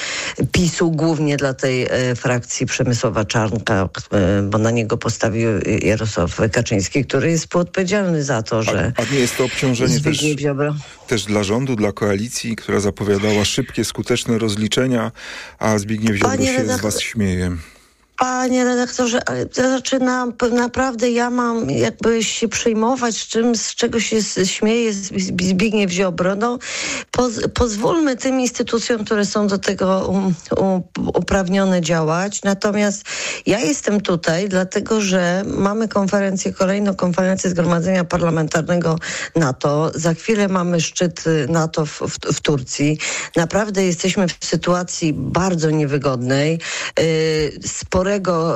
PiSu, głównie dla tej e, frakcji Przemysława Czarnka, e, bo na niego postawił Jarosław Kaczyński, który jest współodpowiedzialny za to, że... A, a nie jest to obciążenie też, Ziobro. też dla rządu, dla koalicji, która zapowiadała szybkie, skuteczne rozliczenia, a Zbigniew Ziobro Panie się redaktor... z was śmieje. Panie redaktorze, ale zaczynam, naprawdę ja mam jakby się przejmować z czym, z czego się śmieje Zbigniew Ziobro. No, poz, pozwólmy tym instytucjom, które są do tego um, um, uprawnione działać. Natomiast ja jestem tutaj, dlatego że mamy konferencję, kolejną konferencję Zgromadzenia Parlamentarnego NATO. Za chwilę mamy szczyt NATO w, w, w Turcji. Naprawdę jesteśmy w sytuacji bardzo niewygodnej. Yy, sporego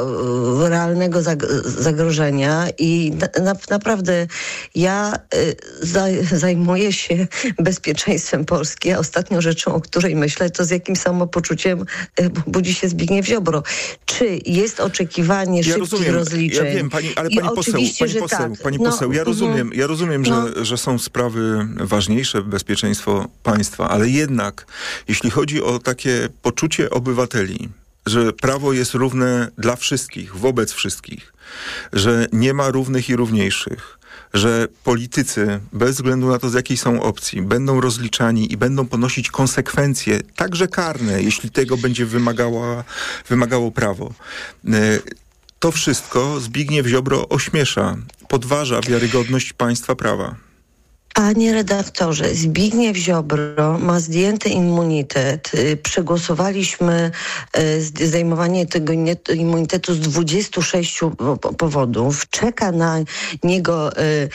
realnego zagrożenia i na, naprawdę ja y, za, zajmuję się bezpieczeństwem Polski, a ostatnią rzeczą, o której myślę, to z jakim samopoczuciem y, budzi się Zbigniew Ziobro. Czy jest oczekiwanie ja szybkich rozumiem, rozliczeń? Ja wiem, pani, ale pani poseł, pani poseł, tak. pani no, poseł, ja rozumiem, ja rozumiem, no. że, że są sprawy ważniejsze, bezpieczeństwo państwa, ale jednak, jeśli chodzi o takie poczucie obywateli, że prawo jest równe dla wszystkich, wobec wszystkich, że nie ma równych i równiejszych, że politycy, bez względu na to, z jakiej są opcji, będą rozliczani i będą ponosić konsekwencje, także karne, jeśli tego będzie wymagała, wymagało prawo. To wszystko Zbigniew Ziobro ośmiesza, podważa wiarygodność państwa prawa. Panie redaktorze, Zbigniew Ziobro ma zdjęty immunitet. Przegłosowaliśmy zdejmowanie tego immunitetu z dwudziestu sześciu powodów. Czeka na niego,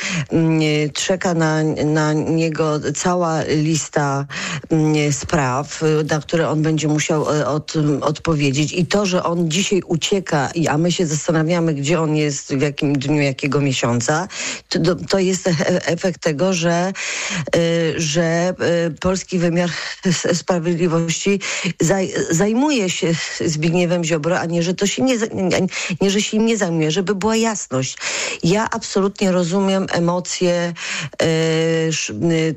czeka na, na niego cała lista spraw, na które on będzie musiał od, odpowiedzieć. I to, że on dzisiaj ucieka, a my się zastanawiamy, gdzie on jest, w jakim dniu, jakiego miesiąca, to, to jest efekt tego, że Że, że polski wymiar sprawiedliwości zaj, zajmuje się Zbigniewem Ziobro, a nie, że to się nie, nie, że się im nie zajmuje, żeby była jasność. Ja absolutnie rozumiem emocje e, sz,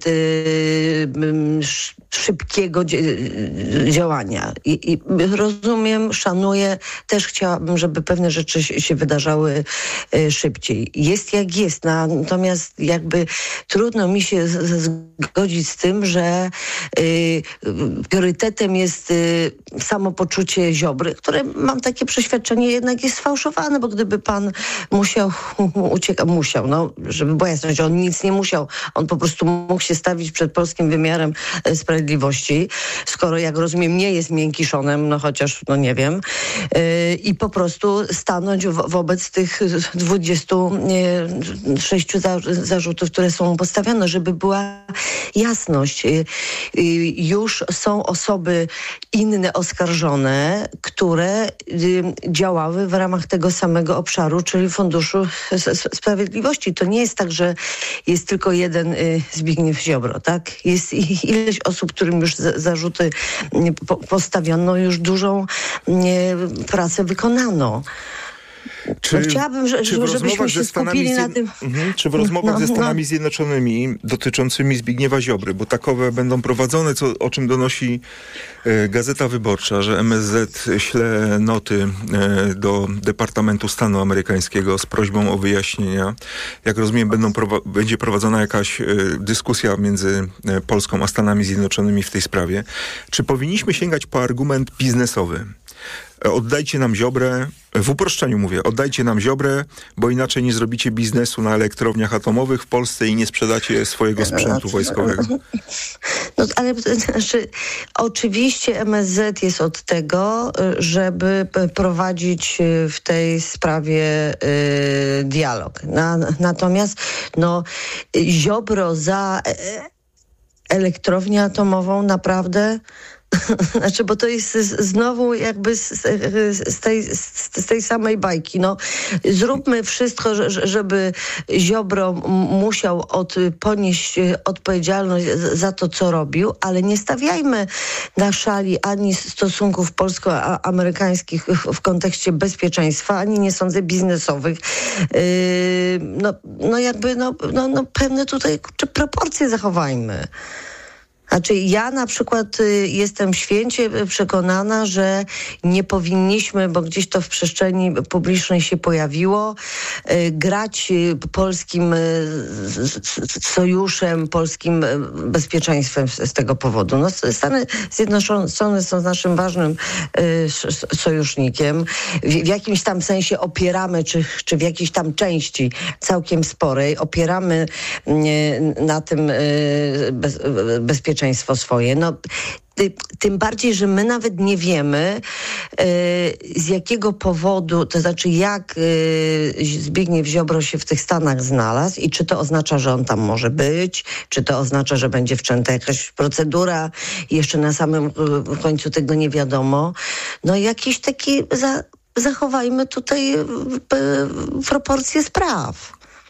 e, szybkiego działania. I, I rozumiem, szanuję, też chciałabym, żeby pewne rzeczy się wydarzały szybciej. Jest jak jest, natomiast jakby trudno trudno mi się z, z, zgodzić z tym, że y, priorytetem jest y, samopoczucie Ziobry, które mam takie przeświadczenie jednak jest sfałszowane, bo gdyby pan musiał uciekać, musiał, no, żeby była jasność, on nic nie musiał, on po prostu mógł się stawić przed polskim wymiarem y, sprawiedliwości, skoro jak rozumiem nie jest miękiszonem, no chociaż, no nie wiem, y, i po prostu stanąć wo- wobec tych dwudziestu sześciu za- zarzutów, które są postawione, żeby była jasność. Y, y, już są osoby inne oskarżone, które y, działały w ramach tego samego obszaru, czyli Funduszu S- S- Sprawiedliwości. To nie jest tak, że jest tylko jeden y, Zbigniew Ziobro, tak? Jest i- ileś osób, którym już za- zarzuty y, po- postawiono, już dużą y, pracę wykonano. Czy, no chciałabym, że, czy żebyśmy się skupili Zjedno- na tym. Mhm. Czy w rozmowach no, ze Stanami no. Zjednoczonymi dotyczącymi Zbigniewa Ziobry, bo takowe będą prowadzone, co, o czym donosi e, Gazeta Wyborcza, że M S Z śle noty e, do Departamentu Stanu amerykańskiego z prośbą o wyjaśnienia. Jak rozumiem, będą prowa- będzie prowadzona jakaś e, dyskusja między e, Polską a Stanami Zjednoczonymi w tej sprawie. Czy powinniśmy sięgać po argument biznesowy? Oddajcie nam Ziobrę, w uproszczeniu mówię, oddajcie nam Ziobrę, bo inaczej nie zrobicie biznesu na elektrowniach atomowych w Polsce i nie sprzedacie swojego sprzętu wojskowego. No ale znaczy, oczywiście M S Z jest od tego, żeby prowadzić w tej sprawie y, dialog. Na, natomiast no, Ziobro za elektrownię atomową naprawdę... Znaczy, bo to jest z, znowu jakby z, z, tej, z, z tej samej bajki. No, zróbmy wszystko, żeby Ziobro musiał od, ponieść odpowiedzialność za to, co robił, ale nie stawiajmy na szali ani stosunków polsko-amerykańskich w kontekście bezpieczeństwa, ani nie sądzę biznesowych. Yy, no, no jakby no, no, no pewne tutaj czy proporcje zachowajmy. Znaczy ja na przykład y, jestem święcie przekonana, że nie powinniśmy, bo gdzieś to w przestrzeni publicznej się pojawiło, y, grać y, polskim y, sojuszem, polskim y, bezpieczeństwem z, z tego powodu. No, Stany Zjednoczone są naszym ważnym y, sojusznikiem. W, w jakimś tam sensie opieramy, czy, czy w jakiejś tam części całkiem sporej, opieramy y, na tym y, bez, bezpieczeństwie swoje. No, ty, tym bardziej, że my nawet nie wiemy y, z jakiego powodu, to znaczy jak y, Zbigniew Ziobro się w tych Stanach znalazł i czy to oznacza, że on tam może być, czy to oznacza, że będzie wszczęta jakaś procedura i jeszcze na samym y, końcu tego nie wiadomo. No jakiś taki za, zachowajmy tutaj y, y, proporcje spraw.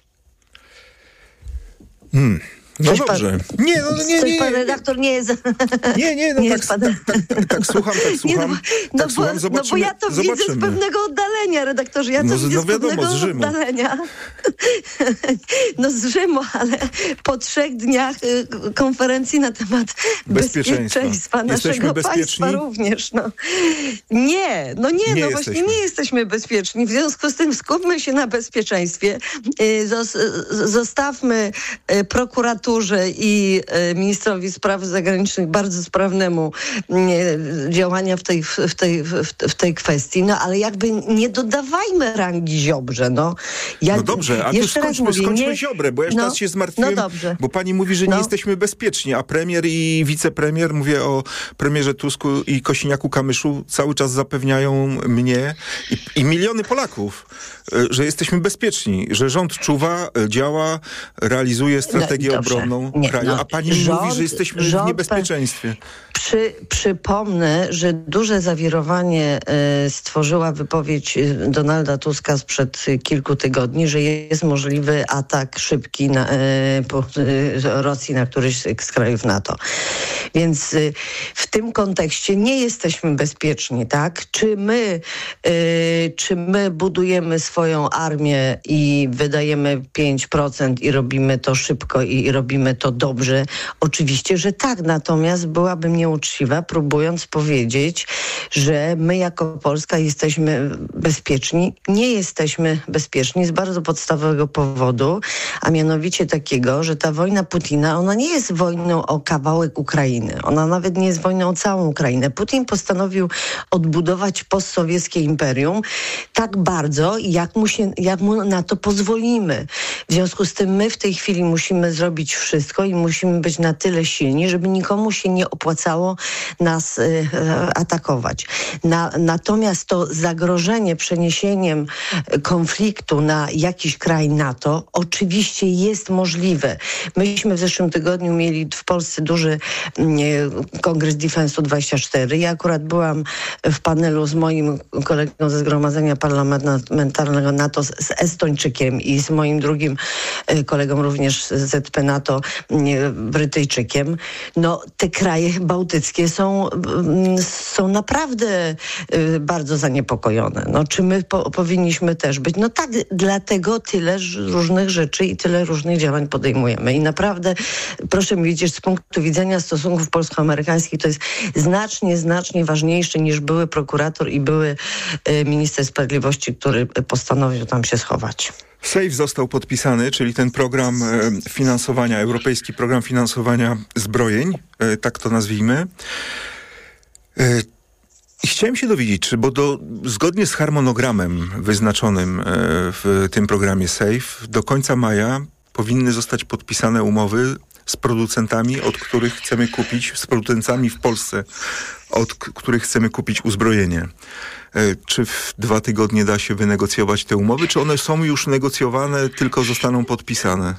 Hmm. No Coś dobrze. Pan, nie, no nie, coś nie. pan redaktor nie jest... Nie, nie, no nie tak, jest pan... tak, tak, tak słucham, tak słucham. Nie, no, no, tak bo, słucham, zobaczymy. No bo ja to zobaczymy. widzę z pewnego oddalenia, redaktorze. Ja to no, widzę no z wiadomo, pewnego z Rzymu. oddalenia. No z Rzymu, ale po trzech dniach y, konferencji na temat bezpieczeństwa, bezpieczeństwa naszego państwa również. No. Nie, no nie, nie no jesteśmy. właśnie nie jesteśmy bezpieczni. W związku z tym skupmy się na bezpieczeństwie. Y, zos, zostawmy y, prokuraturze i y, ministrowi spraw zagranicznych bardzo sprawnemu y, działania w tej, w, tej, w, w tej kwestii. No ale jakby nie dodawajmy rangi Ziobrze. No, ja, no dobrze, a tu skończmy, mówię, skończmy nie, Ziobrę, bo ja no, teraz się zmartwiłem, no dobrze. bo pani mówi, że nie no. jesteśmy bezpieczni, a premier i wicepremier, mówię o premierze Tusku i Kosiniaku-Kamyszu, cały czas zapewniają mnie i, i miliony Polaków, że jesteśmy bezpieczni, że rząd czuwa, działa, realizuje strategię no, obronną nie, kraju, no, a pani rząd, mówi, że jesteśmy rząd, w niebezpieczeństwie. Przy, przypomnę, że duże zawirowanie y, stworzyła wypowiedź Donalda Tuska sprzed kilku tygodni, że jest możliwy atak szybki na, y, po, y, Rosji na któryś z krajów NATO. Więc y, w tym kontekście nie jesteśmy bezpieczni, tak? Czy my, y, czy my budujemy swoją armię i wydajemy pięć procent i robimy to szybko i, i robimy to dobrze? Oczywiście, że tak. Natomiast byłabym nieuczciwa, próbując powiedzieć, że my jako Polska jesteśmy bezpieczni. Nie jesteśmy bezpieczni z bardzo podstawowego powodu, a mianowicie takiego, że ta wojna Putina, ona nie jest wojną o kawałek Ukrainy. Ona nawet nie jest wojną o całą Ukrainę. Putin postanowił odbudować postsowieckie imperium tak bardzo, jak mu, się, jak mu na to pozwolimy. W związku z tym my w tej chwili musimy zrobić wszystko i musimy być na tyle silni, żeby nikomu się nie opłacało nas y, atakować. Na, natomiast to zagrożenie przeniesieniem konfliktu na jakiś kraj NATO oczywiście jest możliwe. Myśmy w zeszłym tygodniu mieli w Polsce duży y, kongres Defense dwadzieścia cztery. Ja akurat byłam w panelu z moim kolegą ze Zgromadzenia Parlamentarnego NATO, z, z Estończykiem i z moim drugim y, kolegą również z Z P NATO, y, Brytyjczykiem. No, te kraje bałtyckie są, y, są naprawdę y, bardzo zaniepokojone. No, czy my po, powinniśmy też być? No tak, dlatego tyle różnych rzeczy i tyle różnych działań podejmujemy. I naprawdę, proszę mi wiedzieć, z punktu widzenia stosunków polsko-amerykańskich to jest znacznie, znacznie ważniejsze niż były prokurator i były y, minister sprawiedliwości, który postanowił tam się schować. SAFE został podpisany, czyli ten program e, finansowania, europejski program finansowania zbrojeń, e, tak to nazwijmy. E, I chciałem się dowiedzieć, czy, bo do, zgodnie z harmonogramem wyznaczonym e, w tym programie SAFE, do końca maja powinny zostać podpisane umowy z producentami, od których chcemy kupić, z producentami w Polsce, od k- których chcemy kupić uzbrojenie. E, czy w dwa tygodnie da się wynegocjować te umowy, czy one są już negocjowane, tylko zostaną podpisane?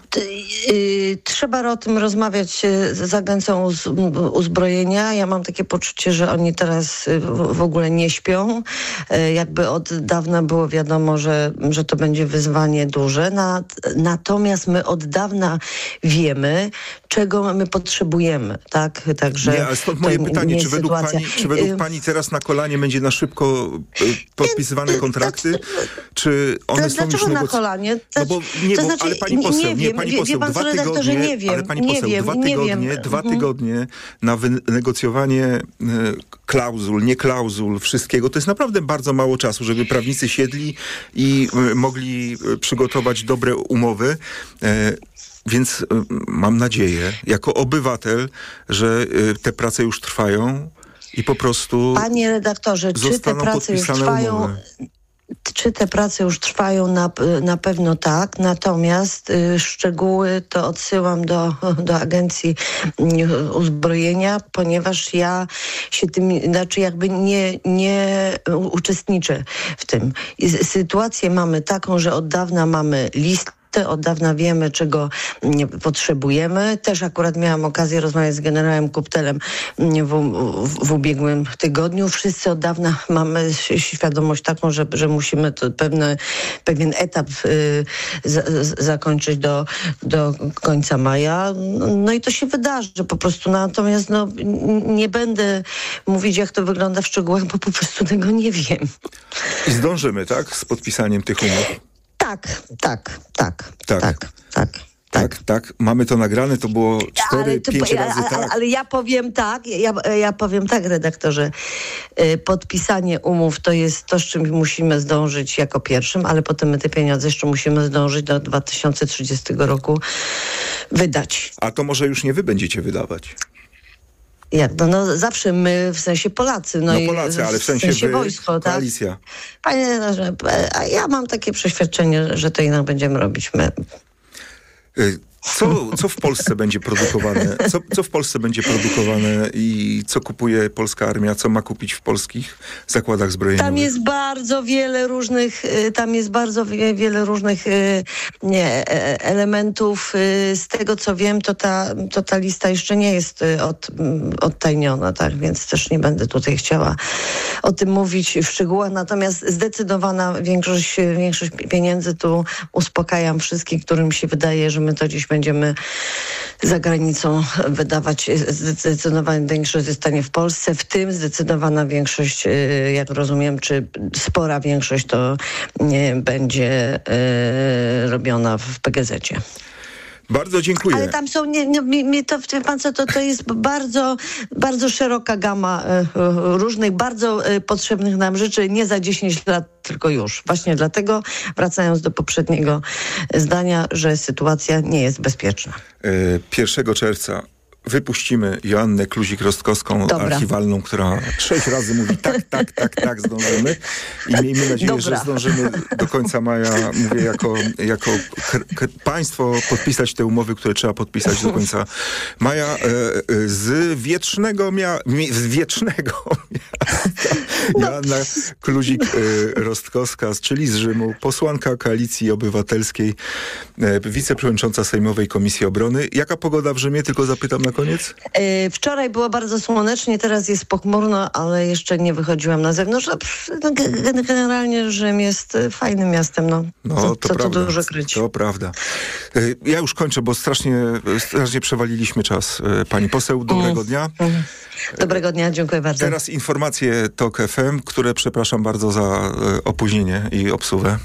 Trzeba o tym rozmawiać z Agencją Uzbrojenia. Ja mam takie poczucie, że oni teraz w ogóle nie śpią. Jakby od dawna było wiadomo, że, że to będzie wyzwanie duże. Natomiast my od dawna wiemy, czego my potrzebujemy. Tak? Także nie, ale stąd moje pytanie, czy według, pani, czy według pani teraz na kolanie będzie na szybko podpisywane kontrakty, czy one są już Dlaczego na kolanie? No bo nie, to bo, znaczy, ale pani poseł, nie, nie, wiem, pani wie, poseł, wie pan, dwa tygodnie, nie wiem, ale pani nie poseł, wiem, dwa nie tygodnie, wiem. dwa Mhm. tygodnie na wynegocjowanie e, klauzul, nie klauzul, wszystkiego. To jest naprawdę bardzo mało czasu, żeby prawnicy siedli i e, mogli przygotować dobre umowy. E, Więc e, mam nadzieję, jako obywatel, że e, te prace już trwają i po prostu Panie redaktorze, czy te prace już trwają? Umowy. Czy te prace już trwają? Na, na pewno tak. Natomiast y, szczegóły to odsyłam do, do Agencji y, Uzbrojenia, ponieważ ja się tym, znaczy jakby nie, nie uczestniczę w tym. I sytuację mamy taką, że od dawna mamy list. Od dawna wiemy, czego potrzebujemy. Też akurat miałam okazję rozmawiać z generałem Kuptelem w, w, w ubiegłym tygodniu. Wszyscy od dawna mamy świadomość taką, że, że musimy to pewne, pewien etap y, z, z, zakończyć do, do końca maja. No i to się wydarzy po prostu. Natomiast no, nie będę mówić, jak to wygląda w szczegółach, bo po prostu tego nie wiem. I zdążymy, tak? Z podpisaniem tych umów. Tak, tak, tak, tak, tak, tak. Tak, tak. Mamy to nagrane, to było cztery, pięć razy ale, tak. Ale, ale ja powiem tak, ja, ja powiem tak, redaktorze. Y, podpisanie umów to jest to, z czym musimy zdążyć jako pierwszym, ale potem my te pieniądze jeszcze musimy zdążyć do dwa tysiące trzydziestego roku wydać. A to może już nie wy będziecie wydawać? Jak? No, no zawsze my, w sensie Polacy. No, no i Polacy, ale w sensie, w sensie wy, wojsko, koalicja. Tak? Panie, a ja mam takie przeświadczenie, że to jednak będziemy robić my. Co, co w Polsce będzie produkowane? Co, co w Polsce będzie produkowane i co kupuje polska armia? Co ma kupić w polskich zakładach zbrojeniowych? Tam jest bardzo wiele różnych, tam jest bardzo wiele różnych nie, elementów. Z tego, co wiem, to ta, to ta lista jeszcze nie jest od, odtajniona, tak? Więc też nie będę tutaj chciała o tym mówić w szczegółach. Natomiast zdecydowana większość, większość pieniędzy tu uspokajam wszystkich, którym się wydaje, że my to dziś będziemy za granicą wydawać. Zdecydowana większość zostanie w Polsce, w tym zdecydowana większość, jak rozumiem, czy spora większość to nie będzie robiona w P G Z-cie. Bardzo dziękuję. Ale tam są, nie, nie, mi, mi to, wie pan co, to, to jest bardzo, bardzo szeroka gama e, różnych, bardzo e, potrzebnych nam rzeczy, nie za dziesięć lat, tylko już. Właśnie dlatego, wracając do poprzedniego zdania, że sytuacja nie jest bezpieczna. pierwszego czerwca wypuścimy Joannę Kluzik-Rostkowską, Dobra. archiwalną, która sześć razy mówi tak, tak, tak, tak, zdążymy. I miejmy nadzieję, Dobra. że zdążymy do końca maja, mówię, jako, jako k- k- państwo podpisać te umowy, które trzeba podpisać do końca maja. E, e, z wiecznego mia- mi- z wiecznego miasta Joanna Kluzik-Rostkowska, czyli z Rzymu, posłanka Koalicji Obywatelskiej, e, wiceprzewodnicząca Sejmowej Komisji Obrony. Jaka pogoda w Rzymie? Tylko zapytam na koniec. E, wczoraj było bardzo słonecznie, teraz jest pochmurno, ale jeszcze nie wychodziłam na zewnątrz. A pff, g- generalnie Rzym jest e, fajnym miastem, no. No, co, to co prawda. tu dużo kryć. To prawda. E, Ja już kończę, bo strasznie, strasznie przewaliliśmy czas. E, Pani poseł, dobrego Mm. dnia. Mm. Dobrego dnia, dziękuję bardzo. Teraz informacje TOK F M, które przepraszam bardzo za e, opóźnienie i obsługę.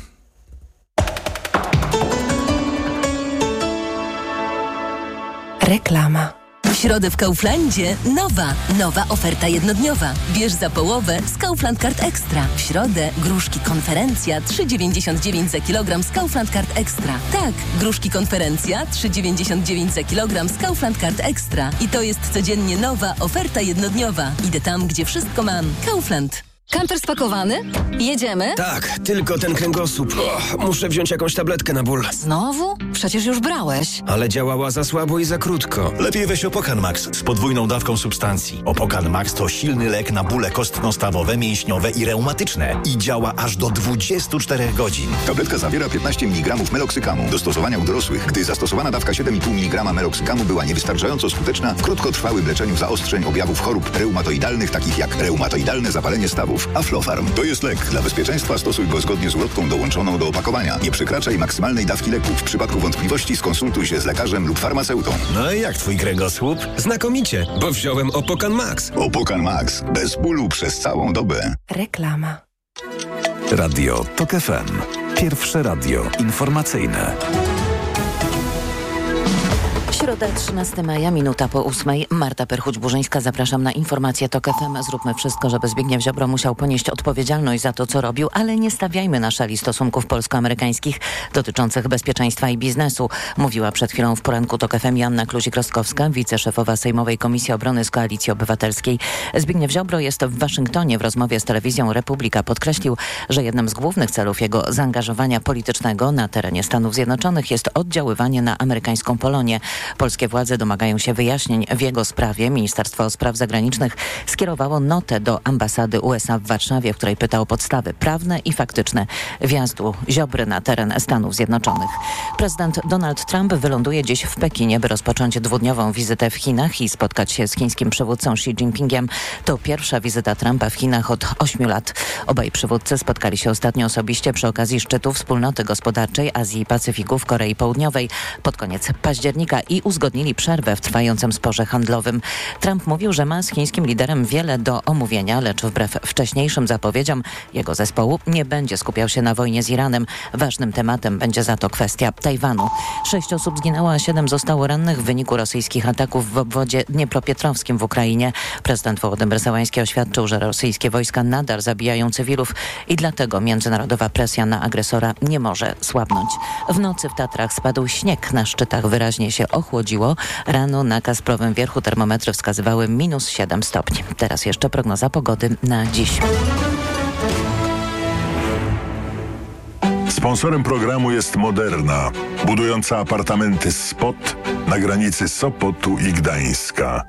Reklama. W środę w Kauflandzie nowa, nowa oferta jednodniowa. Bierz za połowę z Kaufland Card Extra. W środę gruszki konferencja trzy dziewięćdziesiąt dziewięć za kilogram z Kaufland Card Extra. Tak, gruszki konferencja trzy dziewięćdziesiąt dziewięć za kilogram z Kaufland Card Extra. I to jest codziennie nowa oferta jednodniowa. Idę tam, gdzie wszystko mam. Kaufland. Kamper spakowany? Jedziemy? Tak, tylko ten kręgosłup. O, muszę wziąć jakąś tabletkę na ból. Znowu? Przecież już brałeś. Ale działała za słabo i za krótko. Lepiej weź Opokan Max z podwójną dawką substancji. Opokan Max to silny lek na bóle kostno-stawowe, mięśniowe i reumatyczne. I działa aż do dwudziestu czterech godzin. Tabletka zawiera piętnaście miligramów meloksykamu. Do stosowania u dorosłych, gdy zastosowana dawka siedem i pół miligrama meloksykamu była niewystarczająco skuteczna w krótkotrwałym leczeniu zaostrzeń objawów chorób reumatoidalnych, takich jak reumatoidalne zapalenie stawów. Aflofarm to jest lek. Dla bezpieczeństwa stosuj go zgodnie z ulotką dołączoną do opakowania. Nie przekraczaj maksymalnej dawki leku. W przypadku wątpliwości skonsultuj się z lekarzem lub farmaceutą. No i jak twój kręgosłup? Znakomicie, bo wziąłem Opokan Max. Opokan Max. Bez bólu przez całą dobę. Reklama. Radio TOK F M. Pierwsze radio informacyjne. Środa, trzynastego maja, minuta po ósmej. Marta Perchuć-Burzyńska, zapraszam na informację TOK F M. Zróbmy wszystko, żeby Zbigniew Ziobro musiał ponieść odpowiedzialność za to, co robił, ale nie stawiajmy na szali stosunków polsko-amerykańskich dotyczących bezpieczeństwa i biznesu, mówiła przed chwilą w poranku TOK F M Joanna Kluzik-Rostkowska, wiceszefowa Sejmowej Komisji Obrony z Koalicji Obywatelskiej. Zbigniew Ziobro jest w Waszyngtonie. W rozmowie z telewizją Republika podkreślił, że jednym z głównych celów jego zaangażowania politycznego na terenie Stanów Zjednoczonych jest oddziaływanie na amerykańską Polonię. Polskie władze domagają się wyjaśnień w jego sprawie. Ministerstwo Spraw Zagranicznych skierowało notę do ambasady U S A w Warszawie, w której pyta o podstawy prawne i faktyczne wjazdu Ziobry na teren Stanów Zjednoczonych. Prezydent Donald Trump wyląduje dziś w Pekinie, by rozpocząć dwudniową wizytę w Chinach i spotkać się z chińskim przywódcą Xi Jinpingiem. To pierwsza wizyta Trumpa w Chinach od ośmiu lat. Obaj przywódcy spotkali się ostatnio osobiście przy okazji szczytu Wspólnoty Gospodarczej Azji i Pacyfiku w Korei Południowej pod koniec października i uzgodnili przerwę w trwającym sporze handlowym. Trump mówił, że ma z chińskim liderem wiele do omówienia, lecz wbrew wcześniejszym zapowiedziom jego zespołu nie będzie skupiał się na wojnie z Iranem. Ważnym tematem będzie za to kwestia Tajwanu. Sześć osób zginęło, a siedem zostało rannych w wyniku rosyjskich ataków w obwodzie dniepropietrowskim w Ukrainie. Prezydent Wołodymyr Zełański oświadczył, że rosyjskie wojska nadal zabijają cywilów i dlatego międzynarodowa presja na agresora nie może słabnąć. W nocy w Tatrach spadł śnieg, na szczytach wyraźnie się ochłodziło. Rano na Kasprowym Wierchu termometry wskazywały minus siedem stopni. Teraz jeszcze prognoza pogody na dziś. Sponsorem programu jest Moderna, budująca apartamenty Spot na granicy Sopotu i Gdańska.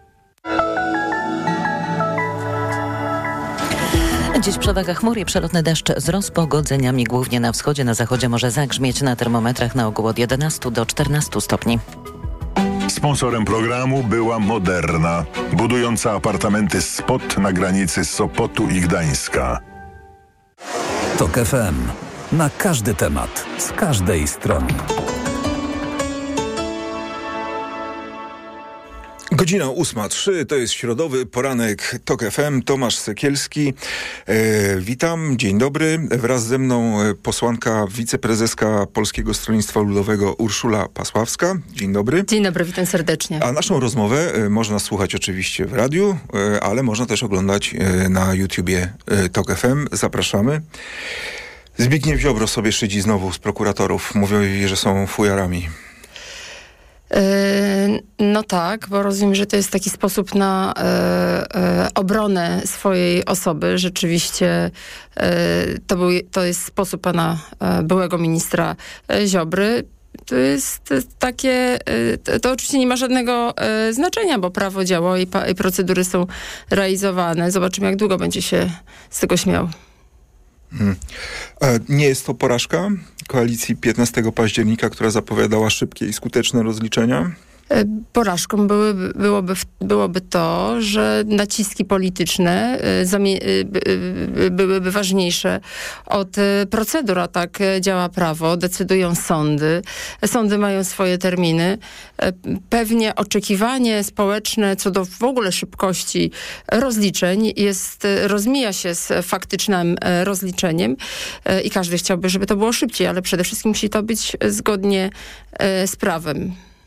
Dziś przewaga chmur i przelotny deszcz z rozpogodzeniami, głównie na wschodzie, na zachodzie może zagrzmieć, na termometrach na ogół od jedenastu do czternastu stopni. Sponsorem programu była Moderna, budująca apartamenty Spot na granicy Sopotu i Gdańska. TOK F M. Na każdy temat, z każdej strony. Godzina ósma trzy, to jest środowy poranek TOK F M, Tomasz Sekielski. E, witam, dzień dobry. Wraz ze mną posłanka, wiceprezeska Polskiego Stronnictwa Ludowego Urszula Pasławska. Dzień dobry. Dzień dobry, witam serdecznie. A naszą rozmowę e, można słuchać oczywiście w radiu, e, ale można też oglądać e, na YouTubie e, TOK F M. Zapraszamy. Zbigniew Ziobro sobie szydzi znowu z prokuratorów. Mówią jej, że są fujarami. No tak, bo rozumiem, że to jest taki sposób na e, e, obronę swojej osoby. Rzeczywiście e, to, był, to jest sposób pana e, byłego ministra e, Ziobry. To jest takie, to, to oczywiście nie ma żadnego e, znaczenia, bo prawo działa i, pa, i procedury są realizowane. Zobaczymy, jak długo będzie się z tego śmiał. Hmm. Nie jest to porażka koalicji piętnastego października, która zapowiadała szybkie i skuteczne rozliczenia? Porażką byłyby, byłoby, byłoby to, że naciski polityczne byłyby ważniejsze od procedur, a tak działa prawo, decydują sądy. Sądy mają swoje terminy. Pewnie oczekiwanie społeczne co do w ogóle szybkości rozliczeń jest, rozmija się z faktycznym rozliczeniem i każdy chciałby, żeby to było szybciej, ale przede wszystkim musi to być zgodnie z prawem.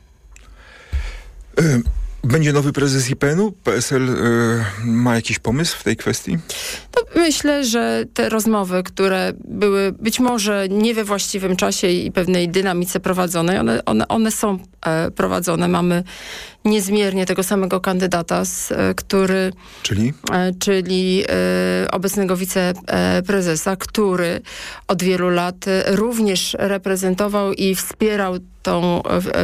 Będzie nowy prezes I P N u? P S L y, ma jakiś pomysł w tej kwestii? To myślę, że te rozmowy, które były być może nie we właściwym czasie i pewnej dynamice prowadzone, one, one, one są e, prowadzone. Mamy niezmiernie tego samego kandydata, z, e, który... Czyli? E, czyli e, obecnego wiceprezesa, który od wielu lat również reprezentował i wspierał tą